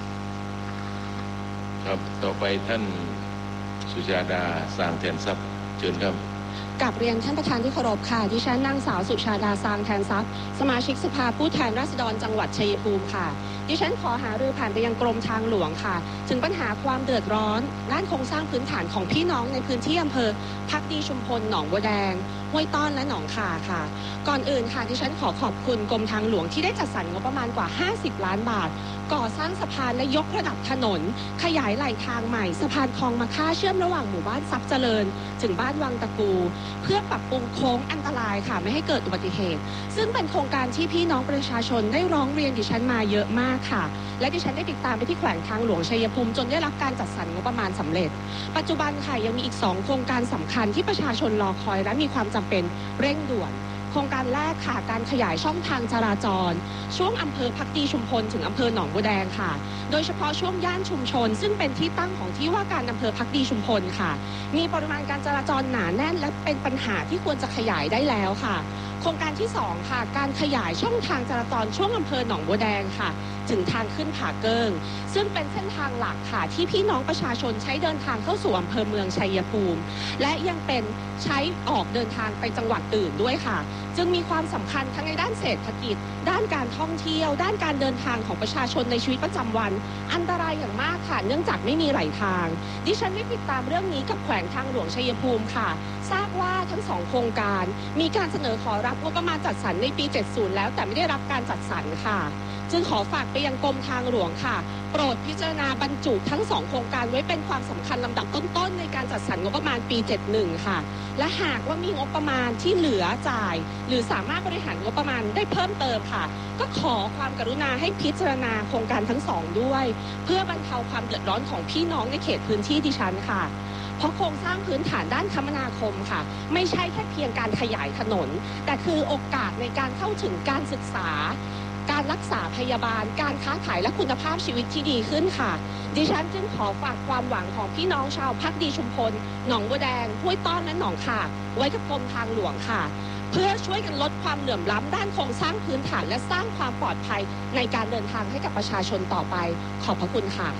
ครับต่อไปท่านสุชาดาสร้างแทนทรัพย์เชิญครับกับเรียนท่านประธานที่เคารพค่ะดิฉันนางสาวสุชาดาสร้างแทนทรัพย์สมาชิกสภาผู้แทนราษฎรจังหวัดชัยภูมิค่ะดิฉันขอหารือผ่านไปยังกรมทางหลวงค่ะถึงปัญหาความเดือดร้อนด้านโครงสร้างพื้นฐานของพี่น้องในพื้นที่อำเภอภักดีชุมพลหนองบัวแดงห้วยต้อนและหนองข่าค่ะก่อนอื่นค่ะดิฉันขอขอบคุณกรมทางหลวงที่ได้จัดสรรงบประมาณกว่าห้าสิบล้านบาทก่อสร้างสะพานและยกระดับถนนขยายไหล่ทางใหม่สะพานคลองมะค่าเชื่อมระหว่างหมู่บ้านทรัพย์เจริญถึงบ้านวังตะกูเพื่อปรับปรุงโค้งอันตรายค่ะไม่ให้เกิดอุบัติเหตุซึ่งเป็นโครงการที่พี่น้องประชาชนได้ร้องเรียนดิฉันมาเยอะมากค่ะและดิฉันได้ติดตามไปที่แขวงทางหลวงชัยภูมิจนได้รับการจัดสรรงบประมาณสำเร็จปัจจุบันค่ะยังมีอีกสองโครงการสำคัญที่ประชาชนรอคอยและมีความจำเป็นเร่งด่วนโครงการแรกค่ะการขยายช่องทางจราจรช่วงอำเภอภักดีชุมพลถึงอำเภอหนองบัวแดงค่ะโดยเฉพาะช่วงย่านชุมชนซึ่งเป็นที่ตั้งของที่ว่าการอำเภอภักดีชุมพลค่ะมีปริมาณการจราจรหนาแน่นและเป็นปัญหาที่ควรจะขยายได้แล้วค่ะโครงการที่สองค่ะการขยายช่องทางจราจรช่วงอำเภอหนองบัวแดงค่ะถึงทางขึ้นผาเกิ้งซึ่งเป็นเส้นทางหลักค่ะที่พี่น้องประชาชนใช้เดินทางเข้าสู่อำเภอเมืองชัยภูมิและยังเป็นใช้ออกเดินทางไปจังหวัดอื่นด้วยค่ะจึงมีความสำคัญทั้งในด้านเศรษฐกิจด้านการท่องเที่ยวด้านการเดินทางของประชาชนในชีวิตประจำวันอันตรายอย่างมากค่ะเนื่องจากไม่มีไหลทางดิฉันได้ติดตามเรื่องนี้กับแขวงทางหลวงชัยภูมิค่ะทราบว่าทั้งสองโครงการมีการเสนอขอรับงบประมาณจัดสรรในปีเจ็ดสิบแล้วแต่ไม่ได้รับการจัดสรรค่ะจึงขอฝากไปยังกรมทางหลวงค่ะโปรดพิจารณาบรรจุทั้งสองโครงการไว้เป็นความสำคัญลำดับต้นๆในการจัดสรรงบประมาณปีเจ็ดสิบเอ็ดค่ะและหากว่ามีงบประมาณที่เหลือจ่ายหรือสามารถบริหารงบประมาณได้เพิ่มเติมค่ะก็ขอความกรุณาให้พิจารณาโครงการทั้งสองด้วยเพื่อบรรเทาความเดือดร้อนของพี่น้องในเขตพื้นที่ดิฉันค่ะเพราะโครงสร้างพื้นฐานด้านคมนาคมค่ะไม่ใช่แค่เพียงการขยายถนนแต่คือโอกาสในการเข้าถึงการศึกษาการรักษาพยาบาลการค้าขายและคุณภาพชีวิตที่ดีขึ้นค่ะดิฉันจึงขอฝากความหวังของพี่น้องชาวภักดีชุมพลหนองบัวแดงห้วยต้อนและหนองข่าไว้กับกรมทางหลวงค่ะเพื่อช่วยกันลดความเหลื่อมล้ำด้านโครงสร้างพื้นฐานและสร้างความปลอดภัยในการเดินทางให้กับประชาชนต่อไปขอบพระคุณค่ะ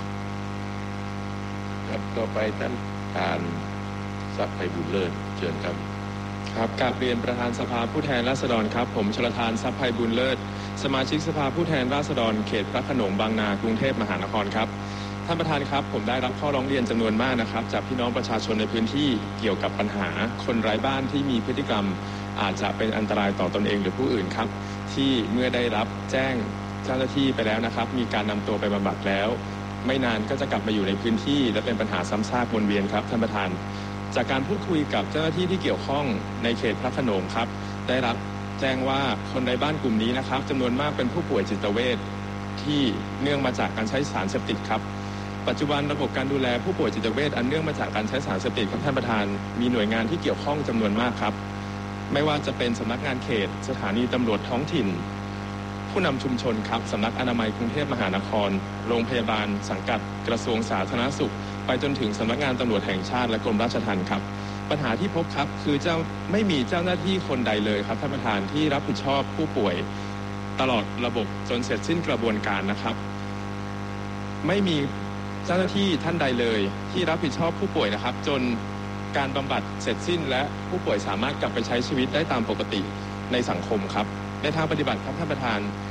ครับต่อไปท่านทานทรัพย์ไพบุญเลิศเชิญครับครับกราบเรียนประธานสภาผู้แทนราษฎรครับผมชลธานทรัพย์ไพบุญเลิศสมาชิกสภาผู้แทนราษฎรเขตพระโขนงบางนากรุงเทพมหานครครับท่านประธานครับผมได้รับข้อร้องเรียนจำนวนมากนะครับจากพี่น้องประชาชนในพื้นที่เกี่ยวกับปัญหาคนไร้บ้านที่มีพฤติกรรมอาจจะเป็นอันตรายต่อตนเองหรือผู้อื่นครับที่เมื่อได้รับแจ้งเจ้าหน้าที่ไปแล้วนะครับมีการนำตัวไปบำบัดแล้วไม่นานก็จะกลับมาอยู่ในพื้นที่และเป็นปัญหาซ้ำซากวนเวียนครับท่านประธานจากการพูดคุยกับเจ้าหน้าที่ที่เกี่ยวข้องในเขตพระโขนงครับได้รับแจ้งว่าคนไร้บ้านกลุ่มนี้นะครับจำนวนมากเป็นผู้ป่วยจิตเวชที่เนื่องมาจากการใช้สารเสพติดครับปัจจุบันระบบการดูแลผู้ป่วยจิตเวชอันเนื่องมาจากการใช้สารเสพติดครับท่านประธานมีหน่วยงานที่เกี่ยวข้องจำนวนมากครับไม่ว่าจะเป็นสำนักงานเขตสถานีตำรวจท้องถิ่นผู้นำชุมชนครับสำนักอนามัยกรุงเทพมหานครโรงพยาบาลสังกัดกระทรวงสาธารณสุขไปจนถึงสำนักงานตำรวจแห่งชาติและกรมราชทัณฑ์ครับปัญหาที่พบครับคือเจ้าไม่มีเจ้าหน้าที่คนใดเลยครับท่านประธานที่รับผิดชอบผู้ป่วยตลอดระบบจนเสร็จสิ้นกระบวนการนะครับไม่มีเจ้าหน้าที่ท่านใดเลยที่รับผิดชอบผู้ป่วยนะครับจนการบำบัดเสร็จสิ้นและผู้ป่วยสามารถกลับไปใช้ชีวิตได้ตามปกติในสังคมครับในทางปฏิบัติครับท่านประธาน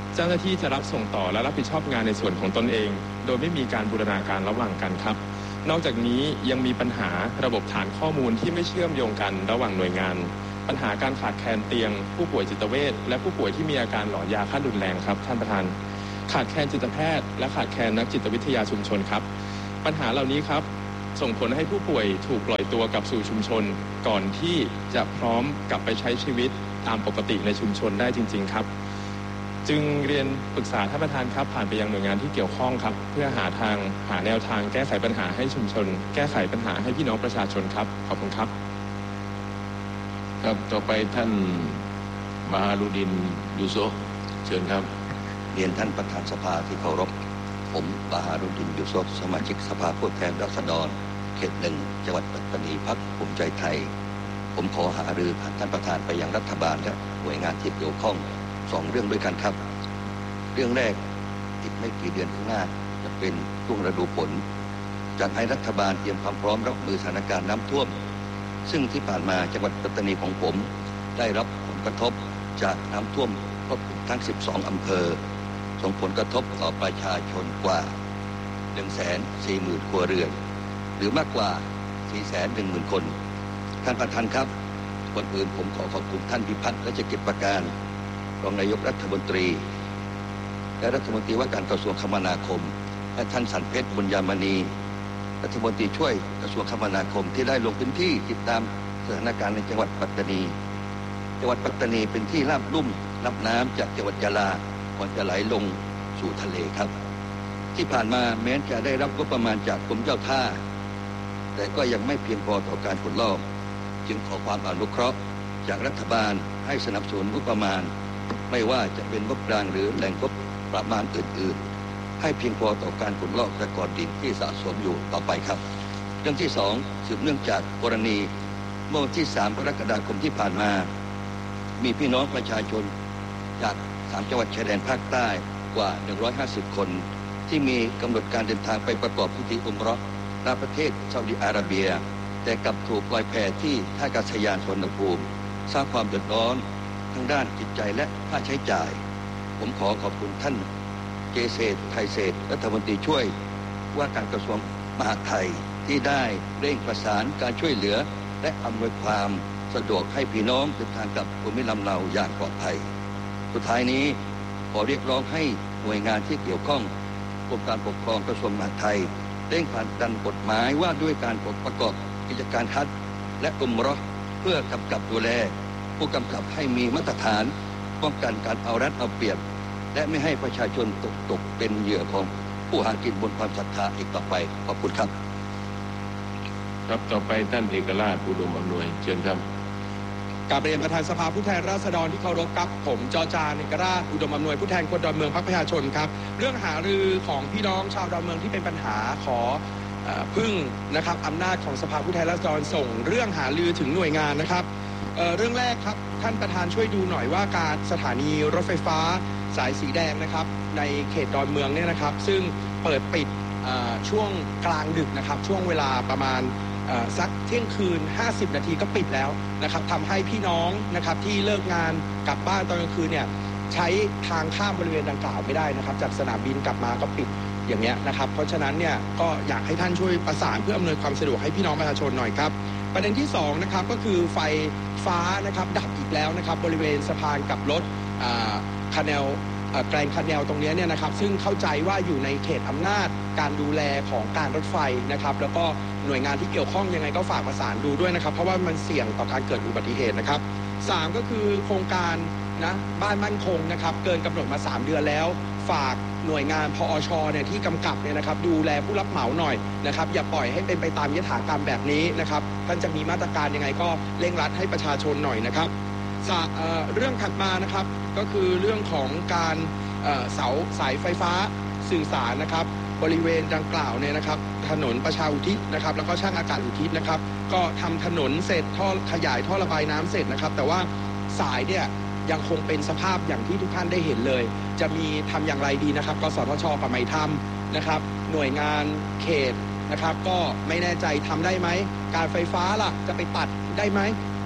เจ้าหน้าที่จะรับส่งต่อและรับผิดชอบงานในส่วนของตนเองโดยไม่มีการบูรณาการระหว่างกันครับนอกจากนี้ยังมีปัญหาระบบฐานข้อมูลที่ไม่เชื่อมโยงกันระหว่างหน่วยงานปัญหาการขาดแคลนเตียงผู้ป่วยจิตเวชและผู้ป่วยที่มีอาการหลอนยาขั้นรุนแรงครับท่านประธานขาดแคลนจิตแพทย์และขาดแคลนนักจิตวิทยาชุมชนครับปัญหาเหล่านี้ครับส่งผลให้ผู้ป่วยถูกปล่อยตัวกลับสู่ชุมชนก่อนที่จะพร้อมกลับไปใช้ชีวิตตามปกติในชุมชนได้จริงๆครับจึงเรียนปรึกษาท่านประธานครับผ่านไปยังหน่วยงานที่เกี่ยวข้องครับเพื่อหาทางหาแนวทางแก้ไขปัญหาให้ชุมชนแก้ไขปัญหาให้พี่น้องประชาชนครับขอบคุณครับครับต่อไปท่านมหาลุดินยูโซเชิญครับเรียนท่านประธานสภาที่เคารพผมมหาลุดินยูโซสมาชิกสภาผู้แทนราษฎรเขตหนึ่งจังหวัดปัตตานีพรรคภูมิใจไทยผมขอหารือผ่านท่านประธานไปยังรัฐบาลและหน่วยงานที่เกี่ยวข้องสองเรื่องด้วยกันครับเรื่องแรกอีกไม่กี่เดือนข้างหน้าจะเป็นช่วงฤดูฝนจัดให้รัฐบาลเตรียมความพร้อมรับมือสถานการณ์น้ำท่วมซึ่งที่ผ่านมาจังหวัดปัตตานีของผมได้รับผลกระทบจากน้ำท่วมครอบคลุมทั้งสิบสองอำเภอส่งผลกระทบต่อประชาชนกว่า หนึ่งแสนสี่หมื่น ครัวเรือนหรือมากกว่า สี่แสนหนึ่งหมื่น คนท่านประธานครับก่อนอื่นผมขอขอบคุณท่านพิพัฒน์รัชกิจประการรองนายกรัฐมนตรีและรัฐมนตรีว่าการกระทรวงคมนาคมและท่านสันเพชรบุญญามณีรัฐมนตรีช่วยกระทรวงคมนาคมที่ได้ลงพื้นที่ติดตามสถานการณ์ในจังหวัดปัตตานีจังหวัดปัตตานีเป็นที่ราบลุ่มรับน้ำจากจังหวัดยะลาก่อนจะไหลลงสู่ทะเลครับที่ผ่านมาแม้จะได้รับงบประมาณจากกรมเจ้าท่าแต่ก็ยังไม่เพียงพอต่อการขุดลอกจึงขอความอนุเคราะห์จากรัฐบาลให้สนับสนุนงบประมาณไม่ว่าจะเป็นงบกลางหรือแหล่งงบประมาณอื่นๆให้เพียงพอต่อการขุดลอกตะกอนดินที่สะสมอยู่ต่อไปครับเรื่องที่สองสืบเนื่องจากกรณีเมื่อวันที่สามกรกฎาคมที่ผ่านมามีพี่น้องประชาชนจากสามจังหวัดชายแดนภาคใต้กว่าหนึ่งร้อยห้าสิบคนที่มีกำหนดการเดินทางไปประกอบพิธีอุมเราะห์ณประเทศซาอุดิอาระเบียแต่กลับถูกปล่อยแพที่ท่าอากาศยานสุวรรณภูมิสร้างความเดือดร้อนทั้งด้านจิตใจและค่าใช้จ่ายผมขอขอบคุณท่านเจเษตรไทยเศรษฐ์รัฐมนตรีช่วยว่าการกระทรวงมหาดไทยที่ได้เร่งประสานการช่วยเหลือและอำนวยความสะดวกให้พี่น้องเดินทางกลับภูมิลำเนาอย่างปลอดภัยสุดท้ายนี้ขอเรียกร้องให้หน่วยงานที่เกี่ยวข้องกรมการปกครองกระทรวงมหาดไทยเร่งผลักดันกฎหมายว่าด้วยการประกอบกิจการฮัจญ์และอุมเราะห์เพื่อกำกับดูแลผู้กำกับให้มีมาตรฐานป้องกันการเอารัดเอาเปรียบและไม่ให้ประชาชนตกตกเป็นเหยื่อของผู้หากินบนความศรัทธาอีกต่อไปขอบคุณครับครับต่อไปท่านเอกราชอุดมอำนวยเชิญครับกราบเรียนประธานสภาผู้แทนราษฎรที่เคารพครับผมจอจานเอกราชอุดมอำนวยผู้แทนคนดอนเมืองพรรคประชาชนครับเรื่องหารือของพี่น้องชาวดอนเมืองที่เป็นปัญหาขอพึ่งนะครับอำนาจของสภาผู้แทนราษฎรส่งเรื่องหารือถึงหน่วยงานนะครับ เ, เรื่องแรกครับท่านประธานช่วยดูหน่อยว่าการสถานีรถไฟฟ้าสายสีแดงนะครับในเขตดอนเมืองเนี่ยนะครับซึ่งเปิดปิดช่วงกลางดึกนะครับช่วงเวลาประมาณสักเที่ยงคืนห้าสิบนาทีก็ปิดแล้วนะครับทำให้พี่น้องนะครับที่เลิกงานกลับบ้านตอนกลางคืนเนี่ยใช้ทางข้ามบริเวณดังกล่าวไม่ได้นะครับจากสนามบินกลับมาก็ปิดอย่างเงี้ยนะครับเพราะฉะนั้นเนี่ยก็อยากให้ท่านช่วยประสานเพื่ออำนวยความสะดวกให้พี่น้องประชาชนหน่อยครับประเด็นที่สองนะครับก็คือไฟฟ้านะครับดับอีกแล้วนะครับบริเวณสะพานกลับรถคาแนลแกลงคาแนลตรงนี้เนี่ยนะครับซึ่งเข้าใจว่าอยู่ในเขตอำนาจการดูแลของการรถไฟนะครับแล้วก็หน่วยงานที่เกี่ยวข้องยังไงก็ฝากประสานดูด้วยนะครับเพราะว่ามันเสี่ยงต่อการเกิดอุบัติเหตุนะครับสามก็คือโครงการนะบ้านมั่นคงนะครับเกินกำหนดมาสามเดือนแล้วฝากหน่วยงานพอชเนี่ยที่กำกับเนี่ยนะครับดูแลผู้รับเหมาหน่อยนะครับอย่าปล่อยให้เป็นไปตามยถากรรมแบบนี้นะครับท่านจะมีมาตรการยังไงก็เร่งรัดให้ประชาชนหน่อยนะครับเรื่องถัดมานะครับก็คือเรื่องของการเสาสายไฟฟ้าสื่อสารนะครับบริเวณดังกล่าวเนี่ยนะครับถนนประชาอุทิศนะครับแล้วก็ช่างอากาศอุทิศนะครับก็ทำถนนเสร็จท่อขยายท่อระบายน้ำเสร็จนะครับแต่ว่าสายเนี่ยยังคงเป็นสภาพอย่างที่ทุกท่านได้เห็นเลยจะมีทำอย่างไรดีนะครับกสทช.กับไม่ทำนะครับหน่วยงานเขตนะครับก็ไม่แน่ใจทำได้ไหมการไฟฟ้าล่ะจะไปตัดได้ไหม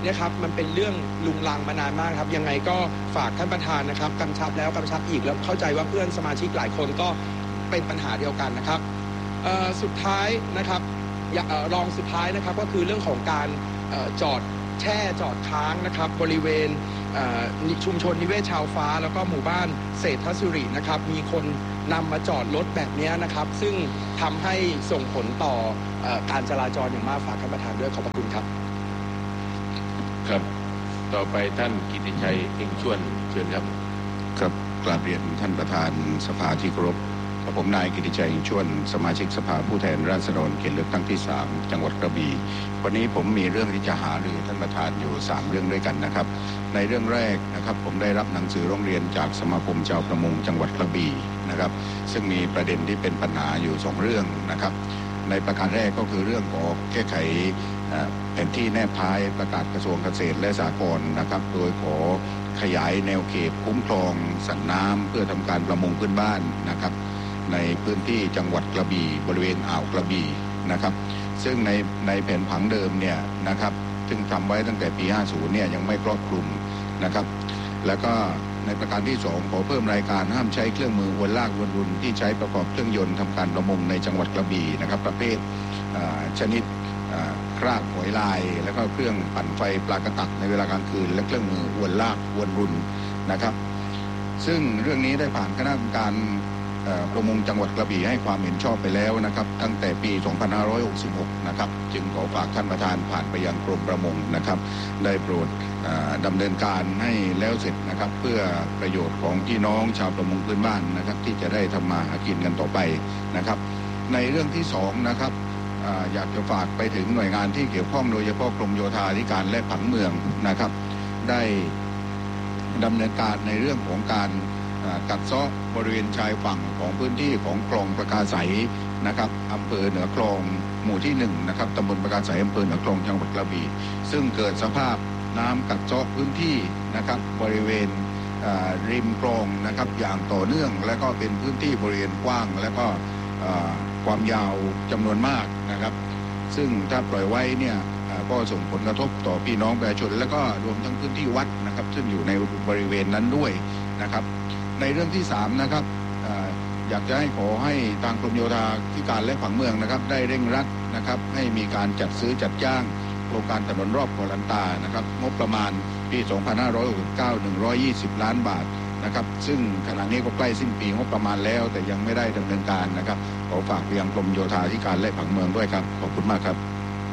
เนี่ยครับมันเป็นเรื่องลุงลังมานานมากครับยังไงก็ฝากท่านประธานนะครับกำชับแล้วกำชับอีกแล้วเข้าใจว่าเพื่อนสมาชิกหลายคนก็เป็นปัญหาเดียวกันนะครับสุดท้ายนะครับรองสุดท้ายนะครับก็คือเรื่องของการจอดแช่จอดค้างนะครับบริเวณชุมชนนิเวศชาวฟ้าแล้วก็หมู่บ้านเศรษฐศิรินะครับมีคนนำมาจอดรถแบบนี้นะครับซึ่งทำให้ส่งผลต่อการจราจรอย่างมากฝากท่านประธานด้วยขอบพระคุณครับครับต่อไปท่านกิติชัยเอ็งชวนเชิญครับครับกราบเรียนท่านประธานสภาที่เคารพกับผมนายกิติชัยเอ็งชวนสมาชิกสภาผู้แทนราษฎรเขตเลือกตั้งที่สามจังหวัดกระบี่วันนี้ผมมีเรื่องที่จะหารือท่านประธานอยู่สามเรื่องด้วยกันนะครับในเรื่องแรกนะครับผมได้รับหนังสือร้องเรียนจากสมาคมชาวประมงจังหวัดกระบี่นะครับซึ่งมีประเด็นที่เป็นปัญหาอยู่สองเรื่องนะครับในประการแรกก็คือเรื่องของแก้ไขแผนที่แนบท้ายประกาศกระทรวงเกษตรและสหกรณ์นะครับโดยขอขยายแนวเขตคุ้มครองสัตว์น้ำเพื่อทำการประมงพื้นบ้านนะครับในพื้นที่จังหวัดกระบี่บริเวณอ่าวกระบี่นะครับซึ่งในในแผนผังเดิมเนี่ยนะครับซึ่งทำไว้ตั้งแต่ปีห้าสิบเนี่ยยังไม่ครอบคลุมนะครับแล้วก็ในประการที่สองขอเพิ่มรายการห้ามใช้เครื่องมืออวนลากอวนรุนที่ใช้ประกอบเครื่องยนต์ทำการประมงในจังหวัดกระบี่นะครับประเภทชนิดคราดหอยลายแล้วก็เครื่องปั่นไฟปลากระตักในเวลากลางคืนและเครื่องมืออวนลากอวนรุนนะครับซึ่งเรื่องนี้ได้ผ่านคณะกรรมการประมงจังหวัดกระบี่ให้ความเห็นชอบไปแล้วนะครับตั้งแต่ปีสองพันห้าร้อยหกสิบหกนะครับจึงขอฝากท่านประธานผ่านไปยังกรมประมงนะครับได้โปรดดำเนินการให้แล้วเสร็จนะครับเพื่อประโยชน์ของพี่น้องชาวประมงพื้นบ้านนะครับที่จะได้ทำมาหากินกันต่อไปนะครับในเรื่องที่สองนะครับอยากจะฝากไปถึงหน่วยงานที่เกี่ยวข้องโดยเฉพาะกรมโยธาธิการและผังเมืองนะครับได้ดำเนินการในเรื่องของการกัดเซาะบริเวณชายฝั่งของพื้นที่ของคลองประกาศไสนะครับอำเภอเหนือคลองหมู่ที่หนึ่งนะครับตำบลประกาศไสอำเภอเหนือคลองจังหวัดกระบี่ซึ่งเกิดสภาพน้ำกัดเซาะพื้นที่นะครับบริเวณริมคลองนะครับอย่างต่อเนื่องและก็เป็นพื้นที่บริเวณกว้างและก็ความยาวจำนวนมากนะครับซึ่งถ้าปล่อยไว้เนี่ยก็ส่งผลกระทบต่อพี่น้องประชาชนและก็รวมทั้งพื้นที่วัดนะครับซึ่งอยู่ในบริเวณนั้นด้วยนะครับในเรื่องที่สามนะครับอยากจะให้ขอให้ทางกรมโยธาธิการและผังเมืองนะครับได้เร่งรัดนะครับให้มีการจัดซื้อจัดจ้างโครงการถนนรอบเกาะลันตานะครับงบประมาณปีสองพันห้าร้อยหกสิบเก้า หนึ่งร้อยยี่สิบล้านบาทนะครับซึ่งขณะนี้ก็ใกล้สิ้นปีงบประมาณแล้วแต่ยังไม่ได้ดำเนินการนะครับขอฝากไปยังกรมโยธาธิการและผังเมืองด้วยครับขอบคุณมากครับ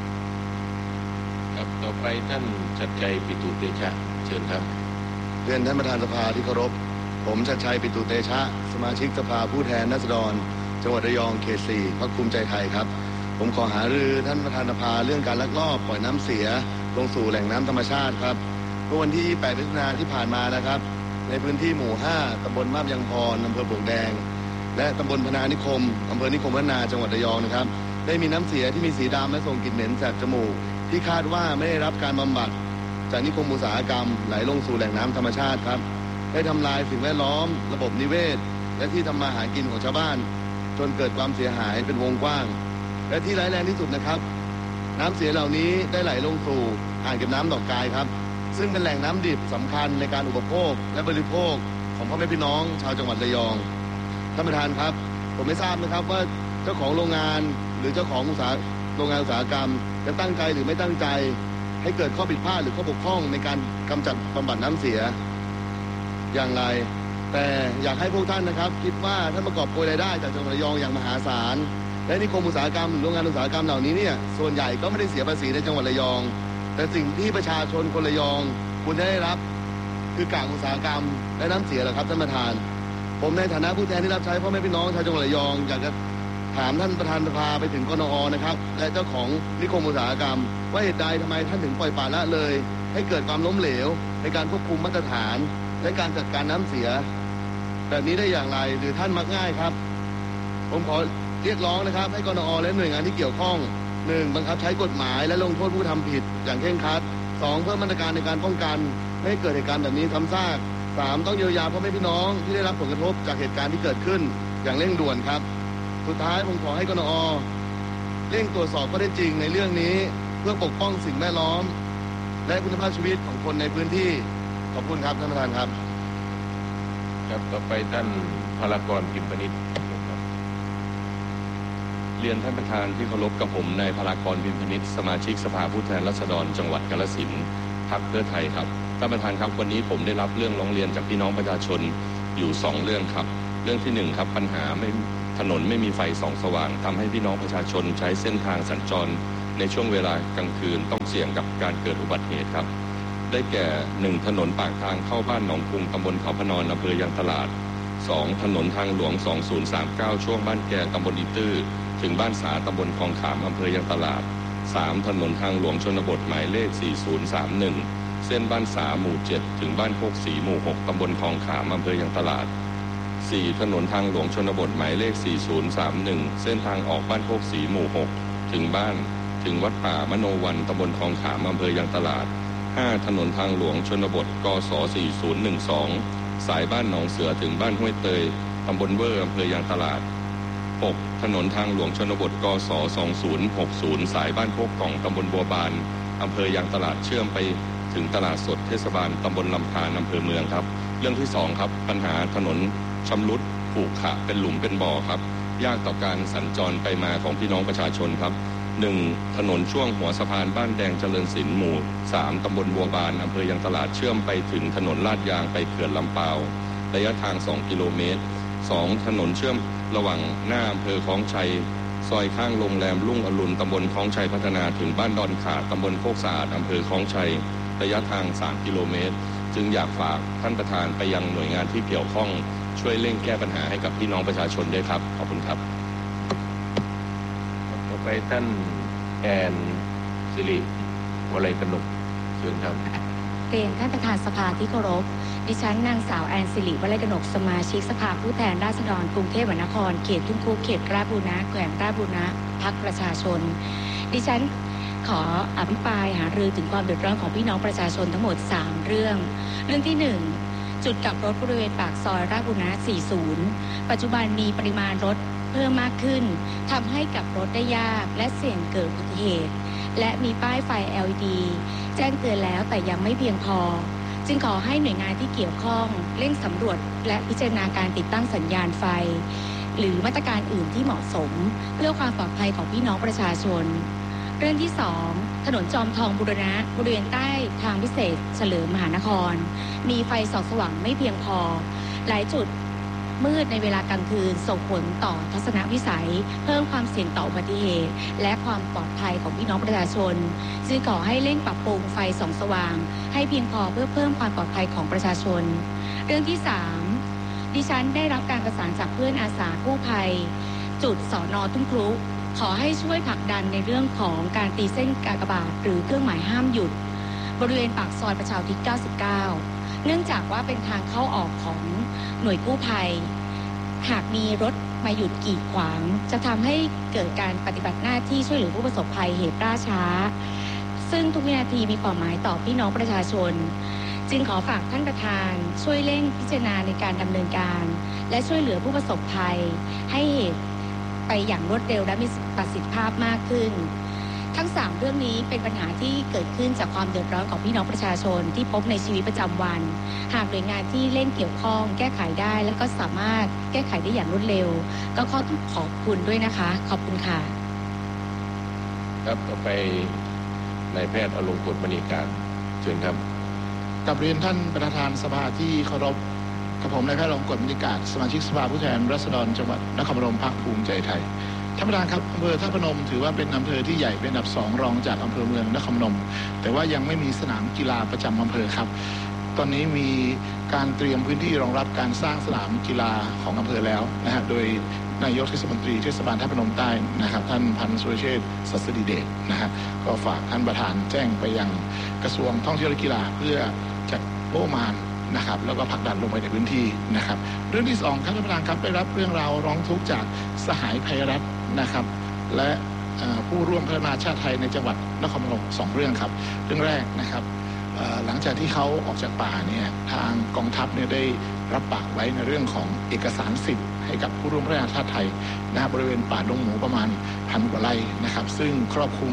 ครับต่อไปท่านชัดชัยปิตุเตชะเชิญครับเรียนท่านประธานสภาที่เคารพผมชัดชัยปิตุเตชะสมาชิกสภาผู้แทนราษฎรจังหวัดระยองเขตสี่พรรคภูมิใจไทยครับผมขอหารือท่านประธานสภาเรื่องการลักลอบปล่อยน้ำเสียลงสู่แหล่งน้ำธรรมชาติครับเมื่อวันที่แปดมิถุนายนที่ผ่านมานะครับในพื้นที่หมู่ห้าตำบลมาบยางพรอำเภอปลวกแดงและตำบลพนานิคมอำเภอนิคมพัฒนาจังหวัดระยองนะครับได้มีน้ำเสียที่มีสีดำและส่งกลิ่นเหม็นแสบจมูกที่คาดว่าไม่ได้รับการบำบัดจากนิคมอุตสาหกรรมไหลลงสู่แหล่งน้ำธรรมชาติครับได้ทำลายสิ่งแวดล้อมระบบนิเวศและที่ทำมาหากินของชาวบ้านจนเกิดความเสียหายเป็นวงกว้างและที่ร้ายแรงที่สุดนะครับน้ำเสียเหล่านี้ได้ไหลลงสู่อ่างเก็บน้ำดอกกายครับซึ่งเป็นแหล่งน้ำดิบสำคัญในการอุปโภคและบริโภคของพ่อแม่พี่น้องชาวจังหวัดระยองท่านประธานครับผมไม่ทราบนะครับว่าเจ้าของโรงงานหรือเจ้าของอุตสาหโรงงานอุตสาหกรรมจะตั้งใจหรือไม่ตั้งใจให้เกิดข้อผิดพลาดหรือข้อบกพร่องในการกำจัดบำบัดน้ำเสียอย่างไรแต่อยากให้พวกท่านนะครับคิดว่าท่านประกอบโกยรายได้จากจังหวัดระยองอย่างมหาศาลและนิคมอุตสาหกรรมหรือโรงงานอุตสาหกรรมเหล่านี้เนี่ยส่วนใหญ่ก็ไม่ได้เสียภาษีในจังหวัดระยองแต่สิ่งที่ประชาชนคนระยองควรได้รับคือกากอุตสาหกรรมและน้ำเสียแหละครับท่านประธานผมในฐานะผู้แทนที่รับใช้พ่อแม่พี่น้องชาวจังหวัดระยองอยากจะถามท่านประธานสภาไปถึงกนอ.นะครับและเจ้าของนิคมอุตสาหกรรมว่าเหตุใดทำไมท่านถึงปล่อยปละละเลยให้เกิดความล้มเหลวในการควบคุมมาตรฐานและการจัดการน้ำเสียแบบนี้ได้อย่างไรหรือท่านมักง่ายครับผมขอเรียกร้องนะครับให้กนอ.และหน่วยงานที่เกี่ยวข้องหนึ่งบังคับใช้กฎหมายและลงโทษผู้ทำผิดอย่างเคร่งครัดสองเพิ่มมาตรการในการป้องกันไม่ให้เกิดเหตุการณ์แบบนี้ซ้ำซากสามต้องเยียวยาพ่อแม่พี่น้องที่ได้รับผลกระทบจากเหตุการณ์ที่เกิดขึ้นอย่างเร่งด่วนครับสุดท้ายผมขอให้กนอ.เร่งตรวจสอบข้อเท็จจริงในเรื่องนี้เพื่อปกป้องสิ่งแวดล้อมและคุณภาพชีวิตของคนในพื้นที่ขอบคุณครับท่านประธานครับครับต่อไปท่านพลากรพิมพนิษฐ์เรียนท่านประธานที่เคารพกับผมนายพลากรพิมพนิษฐ์สมาชิกสภาผู้แทนราษฎรจังหวัดกาฬสินธุ์พรรคเพื่อไทยครับท่านประธานครับวันนี้ผมได้รับเรื่องร้องเรียนจากพี่น้องประชาชนอยู่สองเรื่องครับเรื่องที่หนึ่งครับปัญหาไม่ถนนไม่มีไฟส่องสว่างทำให้พี่น้องประชาชนใช้เส้นทางสัญจรในช่วงเวลากลางคืนต้องเสี่ยงกับการเกิดอุบัติเหตุครับได้แก่หนึ่งถนนปากทางเข้าบ้านหนองกรุงตำบลเขาพนอนอำเภอยางตลาดสองถนนทางหลวงสองศูนย์สามเก้าช่วงบ้านแกตำบลอีตื้อถึงบ้านสาตำบลคลองขามอำเภอยางตลาดสามถนนทางหลวงชนบทหมายเลขสี่ศูนย์สามหนึ่งเส้นบ้านสาหมู่เจ็ดถึงบ้านโคกศรีหมู่หกตำบลคลองขามอำเภอยางตลาดสี่ถนนทางหลวงชนบทหมายเลขสี่ศูนย์สามหนึ่งเส้นทางออกบ้านโคกศรีหมู่หกถึงบ้านถึงวัดป่ามโนวันตำบลคลองขามอำเภอยางตลาดห้าถนนทางหลวงชนบทกศสี่ศูนย์หนึ่งสองสายบ้านหนองเสือถึงบ้านห้วยเตยตำบลเวอร์อำเภอยางตลาดหกถนนทางหลวงชนบทกศสองศูนย์หกศูนย์สายบ้านโคกกล่องตำบลบัวบานอำเภอยางตลาดเชื่อมไปถึงตลาดสดเทศบาลตำบลลำพานอำเภอเมืองครับเรื่องที่สองครับปัญหาถนนชำรุดขรุขระเป็นหลุมเป็นบ่อครับยากต่อการสัญจรไปมาของพี่น้องประชาชนครับหนึ่งถนนช่วงหัวสะพานบ้านแดงเจริญศิลป์หมู่สามตำบลบัวบานอำเภอยางตลาดเชื่อมไปถึงถนนลาดยางไปเขื่อนลำปาวระยะทางสองกิโลเมตรสองถนนเชื่อมระหว่างหน้าอำเภอคลองชัยซอยข้างโรงแรมรุ่งอรุณตำบลคลองชัยพัฒนาถึงบ้านดอนขาตำบลโคกสะอาดอำเภอคลองชัยระยะทางสามกิโลเมตรจึงอยากฝากท่านประธานไปยังหน่วยงานที่เกี่ยวข้องช่วยเร่งแก้ปัญหาให้กับพี่น้องประชาชนด้วยครับขอบคุณครับต่อไปท่านแอนสิริวลัยกนกเชิญครับเรียนท่านประธานสภาที่เคารพดิฉันนางสาวแอนสิริวลัยกนกสมาชิกสภาผู้แทนราษฎรกรุงเทพมหานครเขตทุ่งครุเขตราชบุรณะแขวงราชบุรณะพรรคประชาชนดิฉันขออภิปรายหารือถึงความเดือดร้อนของพี่น้องประชาชนทั้งหมดสามเรื่องเรื่องที่หนึ่งจุดกลับรถบริเวณปากซอยราชบุรณะสี่สิบปัจจุบันมีปริมาณรถเพิ่มมากขึ้นทำให้กลับรถได้ยากและเสี่ยงเกิดอุบัติเหตุและมีป้ายไฟ แอล อี ดี แจ้งเตือนแล้วแต่ยังไม่เพียงพอจึงขอให้หน่วยงานที่เกี่ยวข้องเร่งสำรวจและพิจารณาการติดตั้งสัญญาณไฟหรือมาตรการอื่นที่เหมาะสมเพื่อความปลอดภัยของพี่น้องประชาชนเรื่องที่สองถนนจอมทองบูรณะบริเวณใต้ทางพิเศษเฉลิมมหานครมีไฟส่องสว่างไม่เพียงพอหลายจุดมืดในเวลากลางคืนส่งผลต่อทัศนวิสัยเพิ่มความเสี่ยงต่ออุบัติเหตุและความปลอดภัยของพี่น้องประชาชนจึงขอให้เร่งปรับปรุงไฟส่องสว่างให้เพียงพอเพื่อเพิ่มความปลอดภัยของประชาชนเรื่องที่สามดิฉันได้รับการประสานจากเพื่อนอาสากู้ภัยจุดสน.ทุ่งครุขอให้ช่วยผลักดันในเรื่องของการตีเส้นกากบาทหรือเครื่องหมายห้ามหยุดบริเวณปากซอยประชาอุทิศเก้าสิบเก้าเนื่องจากว่าเป็นทางเข้าออกของหน่วยกู้ภัยหากมีรถมาหยุดกีดขวางจะทำให้เกิดการปฏิบัติหน้าที่ช่วยเหลือผู้ประสบภัยเหตุล่าช้าซึ่งทุกวินาทีมีความหมายต่อพี่น้องประชาชนจึงขอฝากท่านประธานช่วยเร่งพิจารณาในการดำเนินการและช่วยเหลือผู้ประสบภัยให้เหตุไปอย่างรวดเร็วและมีประสิทธิภาพมากขึ้นทั้งสามเรื่องนี้เป็นปัญหาที่เกิดขึ้นจากความเดือดร้อนของพี่น้องประชาชนที่พบในชีวิตประจำวันหากหน่วยงานที่เร่งเกี่ยวข้องแก้ไขได้และก็สามารถแก้ไขได้อย่างรวดเร็วก็ขอขอบคุณด้วยนะคะขอบคุณค่ะครับต่อไปนายแพทย์อลงกฎมณีการเชิญครับกับเรียนท่านประธานสภาที่เคารพกับผมนายแพทย์อลงกฎมณีการสมาชิกสภาผู้แทนราษฎรจังหวัดนครพนมพรรคภูมิใจไทยท่านประธานครับอำเภอท่าพนมถือว่าเป็นอำเภอที่ใหญ่เป็นอันดับสองรองจากอำเภอเมืองนครพนมแต่ว่ายังไม่มีสนามกีฬาประจำอำเภอครับตอนนี้มีการเตรียมพื้นที่รองรับการสร้างสนามกีฬาของอำเภอแล้วนะฮะโดยนายกเทศมนตรีเทศบาลท่าพนมใต้นะครับท่านพันธุ์สุรเชษฐ์ศัสดิเดชนะฮะก็ฝากท่านประธานแจ้งไปยังกระทรวงท่องเที่ยวและกีฬาเพื่อจัดโป้มานนะครับแล้วก็ผลักดันลงไปในพื้นที่นะครับเรื่องที่สองครับท่านประธานครับได้รับเรื่องราวร้องทุกข์จากสหายไพรัตน์นะครับและผู้ร่วมพัฒนาชาติไทยในจังหวัดนครพนมสองเรื่องครับเรื่องแรกนะครับหลังจากที่เขาออกจากป่าเนี่ยทางกองทัพเนี่ยได้รับปากไว้ในเรื่องของเอกสารสิทธิ์ให้กับผู้ร่วมพัฒนาชาติไทยนะบริเวณป่าดงหมูประมาณพันกว่าไร่นะครับซึ่งครอบคลุม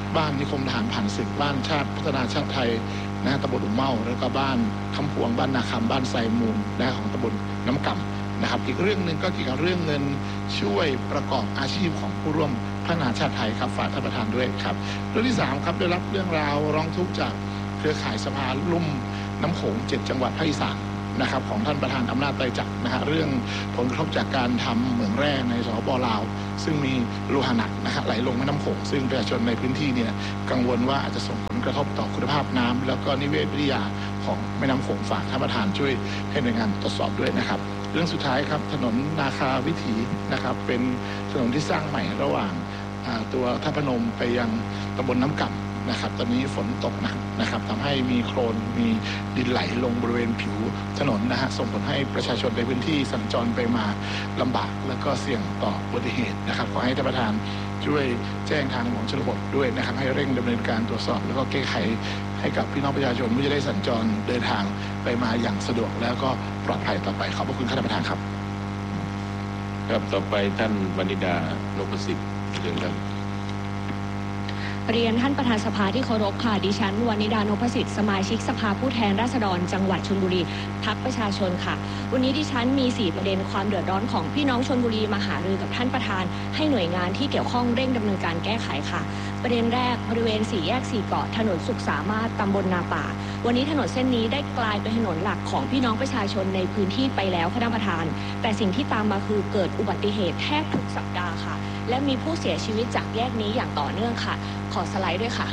บ้านนิคมทหารผ่านศึกบ้านชาติพัฒนาชาติไทยนะฮะตำบลอุ่มเมาแล้วก็บ้านคำพวงบ้านนาคำบ้านไซมูลนะของตำบลน้ำก่ำนะครับอีกเรื่องหนึ่งก็เกี่ยวกับเรื่องเงินช่วยประกอบอาชีพของผู้ร่วมพัฒนาชาติไทยครับฝากท่านประธานด้วยครับเรื่องที่สามครับได้รับเรื่องราวร้องทุกข์จากเครือข่ายสภาลุ่มน้ำโขงเจ็ดจังหวัดภาคอีสานนะครับของท่านประธานอำนาจไตรจักรนะฮะเรื่องผลกระทบจากการทำเหมืองแร่ในสปป.ลาวซึ่งมีโลหะหนักนะครับไหลลงแม่น้ำโขงซึ่งประชาชนในพื้นที่เนี่ยกังวลว่าอาจจะส่งผลกระทบต่อคุณภาพน้ำแล้วก็นิเวศวิทยาของแม่น้ำโขงฝากท่านประธานช่วยให้หน่วยงานตรวจสอบด้วยนะครับเรื่องสุดท้ายครับถนนนาคาวิถีนะครับเป็นถนนที่สร้างใหม่ระหว่างตัวท่าพนมไปยังตำบลน้ำก่ำนะครับตอนนี้ฝนตกหนักนะครับทำให้มีโคลนมีดินไหลลงบริเวณผิวถนนนะฮะส่งผลให้ประชาชนในพื้นที่สัญจรไปมาลำบากและก็เสี่ยงต่ออุบัติเหตุนะครับขอให้ท่านประธานช่วยแจ้งทางหลวงชนบทด้วยนะครับให้เร่งดำเนินการตรวจสอบแล้วก็แก้ไขให้กับพี่น้องประชาชนเพื่อจะได้สัญจรเดินทางไปมาอย่างสะดวกแล้วก็ปลอดภัยต่อไปขอบพระคุณท่านประธานครับครับต่อไปท่านวณิดานพสิทธิ์เชิญครับเรียนท่านประธานสภาที่เคารพค่ะดิฉันวณิดานพสิทธิ์สมาชิกสภาผู้แทนราษฎรจังหวัดชลบุรีพรรคประชาชนค่ะวันนี้ดิฉันมีสี่ประเด็นความเดือดร้อนของพี่น้องชลบุรีมาหารือกับท่านประธานให้หน่วยงานที่เกี่ยวข้องเร่งดำเนินการแก้ไขค่ะประเด็นแรกบริเวณสี่แยกสี่เกาะถนนสุขสามารถตำบลนาป่าวันนี้ถนนเส้นนี้ได้กลายเป็นถนนหลักของพี่น้องประชาชนในพื้นที่ไปแล้วค่ะท่านประธานแต่สิ่งที่ตามมาคือเกิดอุบัติเหตุแทบทุกสัปดาห์ค่ะและมีผู้เสียชีวิตจากแยกนี้อย่างต่อเนื่องค่ะขอสไลด์ด้วยค่ะ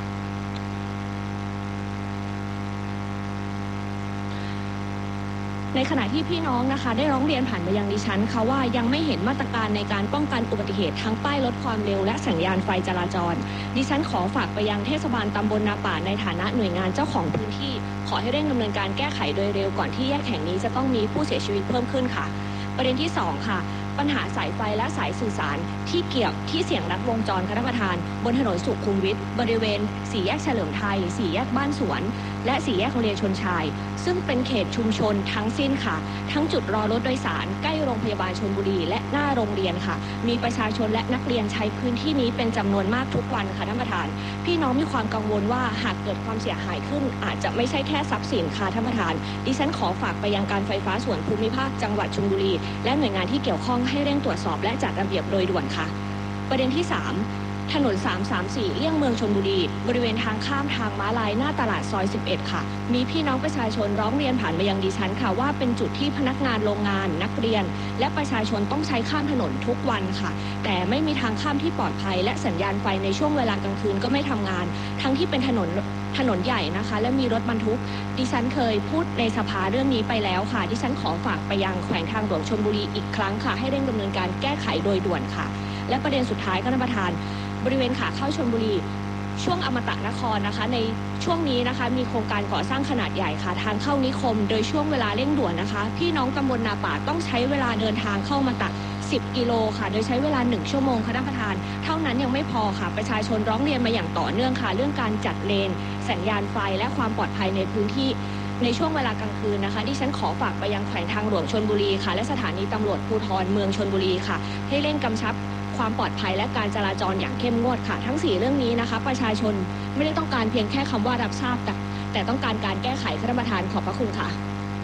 ในขณะที่พี่น้องนะคะได้ร้องเรียนผ่านมายังดิฉันค่ะว่ายังไม่เห็นมาตรการในการป้องกันอุบัติเหตุทั้งป้ายลดความเร็วและสัญญาณไฟจราจรดิฉันขอฝากไปยังเทศบาลตำบลนาป่าในฐานะหน่วยงานเจ้าของพื้นที่ขอให้เร่งดำเนินการแก้ไขโดยเร็วก่อนที่แยกแห่งนี้จะต้องมีผู้เสียชีวิตเพิ่มขึ้นค่ะประเด็นที่สองค่ะปัญหาสายไฟและสายสื่อสารที่เกี่ยวที่เสี่ยงรัดวงจรคณะประธานบนถนนสุขุมวิทบริเวณสี่แยกเฉลิมไทยสี่แยกบ้านสวนและสี่แยกโรงเรียนชลชายซึ่งเป็นเขตชุมชนทั้งสิ้นค่ะทั้งจุดรอรถโดยสารใกล้โรงพยาบาลชลบุรีและหน้าโรงเรียนค่ะมีประชาชนและนักเรียนใช้พื้นที่นี้เป็นจำนวนมากทุกวันค่ะท่านประธานพี่น้องมีความกังวลว่าหากเกิดความเสียหายขึ้นอาจจะไม่ใช่แค่ทรัพย์สินค่ะท่านประธานดิฉันขอฝากไปยังการไฟฟ้าส่วนภูมิภาคจังหวัดชลบุรีและหน่วยงานที่เกี่ยวข้องให้เร่งตรวจสอบและจัดระเบียบโดยด่วนค่ะประเด็นที่สามถนนสามสามสี่เลี่ยงเมืองชลบุรีบริเวณทางข้ามทางม้าลายหน้าตลาดซอยสิบเอ็ดค่ะมีพี่น้องประชาชนร้องเรียนผ่านมายังดิฉันค่ะว่าเป็นจุดที่พนักงานโรงงานนักเรียนและประชาชนต้องใช้ข้ามถนนทุกวันค่ะแต่ไม่มีทางข้ามที่ปลอดภัยและสัญญาณไฟในช่วงเวลากลางคืนก็ไม่ทำงานทั้งที่เป็นถนนถนนใหญ่นะคะและมีรถบรรทุกดิฉันเคยพูดในสภาเรื่องนี้ไปแล้วค่ะดิฉันขอฝากไปยังแขวงทางหลวงชลบุรีอีกครั้งค่ะให้เร่งดำเนินการแก้ไขโดยด่วนค่ะและประเด็นสุดท้ายท่านประธานบริเวณขาเข้าชลบุรีช่วงอมตะนครนะคะในช่วงนี้นะคะมีโครงการก่อสร้างขนาดใหญ่ค่ะทางเข้านิคมโดยช่วงเวลาเร่งด่วนนะคะพี่น้องตำบลนาป่าต้องใช้เวลาเดินทางเข้ามาตักสิบกิโลค่ะโดยใช้เวลาหนึ่งชั่วโมงค่ะท่านประธานเท่านั้นยังไม่พอค่ะประชาชนร้องเรียนมาอย่างต่อเนื่องค่ะเรื่องการจัดเลนสัญญาณไฟและความปลอดภัยในพื้นที่ในช่วงเวลากลางคืนนะคะที่ฉันขอฝากไปยังแขวงทางหลวงชลบุรีค่ะและสถานีตำรวจภูธรเมืองชลบุรีค่ะให้เร่งกำชับความปลอดภัยและการจราจรอย่างเข้มงวดค่ะทั้งสี่เรื่องนี้นะคะประชาชนไม่ได้ต้องการเพียงแค่คำว่ารับทราบแต่แต่ต้องการการแก้ไขท่านประธานขอบพระคุณค่ะ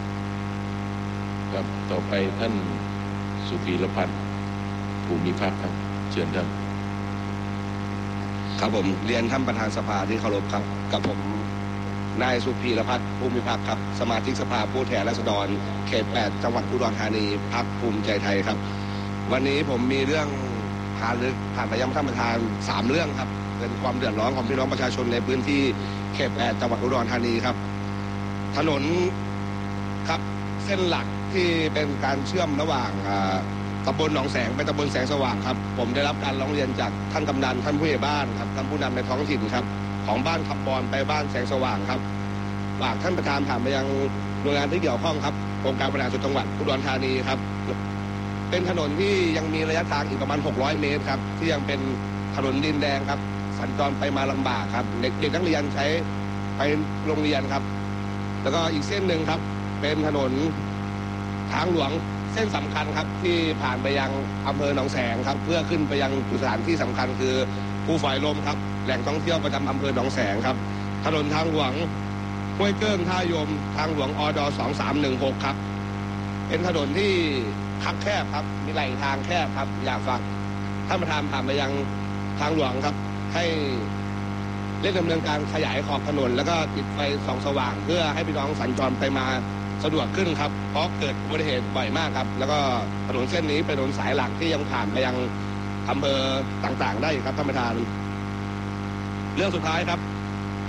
ครับต่อไปท่านสุพีรพัฒน์ภูมิพัฒน์ครับเชิญครับครับผมเรียนท่านประธานสภาที่เคารพครับกับผมนายสุพีรพัฒน์ภูมิพัฒน์ครับสมาชิกสภาผู้แทนราษฎรเขตแปดจังหวัดอุดรธานีพรรคภูมิใจไทยครับวันนี้ผมมีเรื่องหารือผ่านไปยังท่านประธานสามเรื่องครับเป็นความเดือดร้อนของพี่น้องประชาชนในพื้นที่เขตแปดจังหวัดอุดรธานีครับถนนครับเส้นหลักที่เป็นการเชื่อมระหว่างตำบลหนองแสงไปตำบลแสงสว่างครับผมได้รับการร้องเรียนจากท่านกำนันท่านผู้ใหญ่บ้านครับท่านผู้นำในท้องถิ่นครับของบ้านคำบอนไปบ้านแสงสว่างครับฝากท่านประธานผ่านไปยังหน่วยงานที่เกี่ยวข้องครับองค์การบริหารส่วนจังหวัดอุดรธานีครับเป็นถนนที่ยังมีระยะทางอีกประมาณหกร้อยเมตรครับที่ยังเป็นถนนดินแดงครับสัญจรไปมาลำบากครับเด็กนักเรียนใช้ไปโรงเรียนครับแล้วก็อีกเส้นหนึ่งครับเป็นถนนทางหลวงเส้นสำคัญครับที่ผ่านไปยังอำเภอหนองแสงครับเพื่อขึ้นไปยังสถานที่สำคัญคือภูฝอยลมครับแหล่งท่องเที่ยวประจำอำเภอหนองแสงครับถนนทางหลวงห้วยเกิ้งท่ายมทางหลวงอดสองสามหนึ่งหกครับเป็นถนนที่คับแคบครับมีไหล่ทางแคบครับอยากฝากท่านประธานผ่านไปยังทางหลวงครับให้เร่งดำเนินการขยายขอบถนนแล้วก็ติดไฟส่องสว่างเพื่อให้พี่น้องสัญจรไปมาสะดวกขึ้นครับเพราะเกิดอุบัติเหตุบ่อยมากครับแล้วก็ถนนเส้นนี้เป็นถนนสายหลักที่ยังผ่านไปยังอำเภอต่างๆได้ครับท่านประธานเรื่องสุดท้ายครับ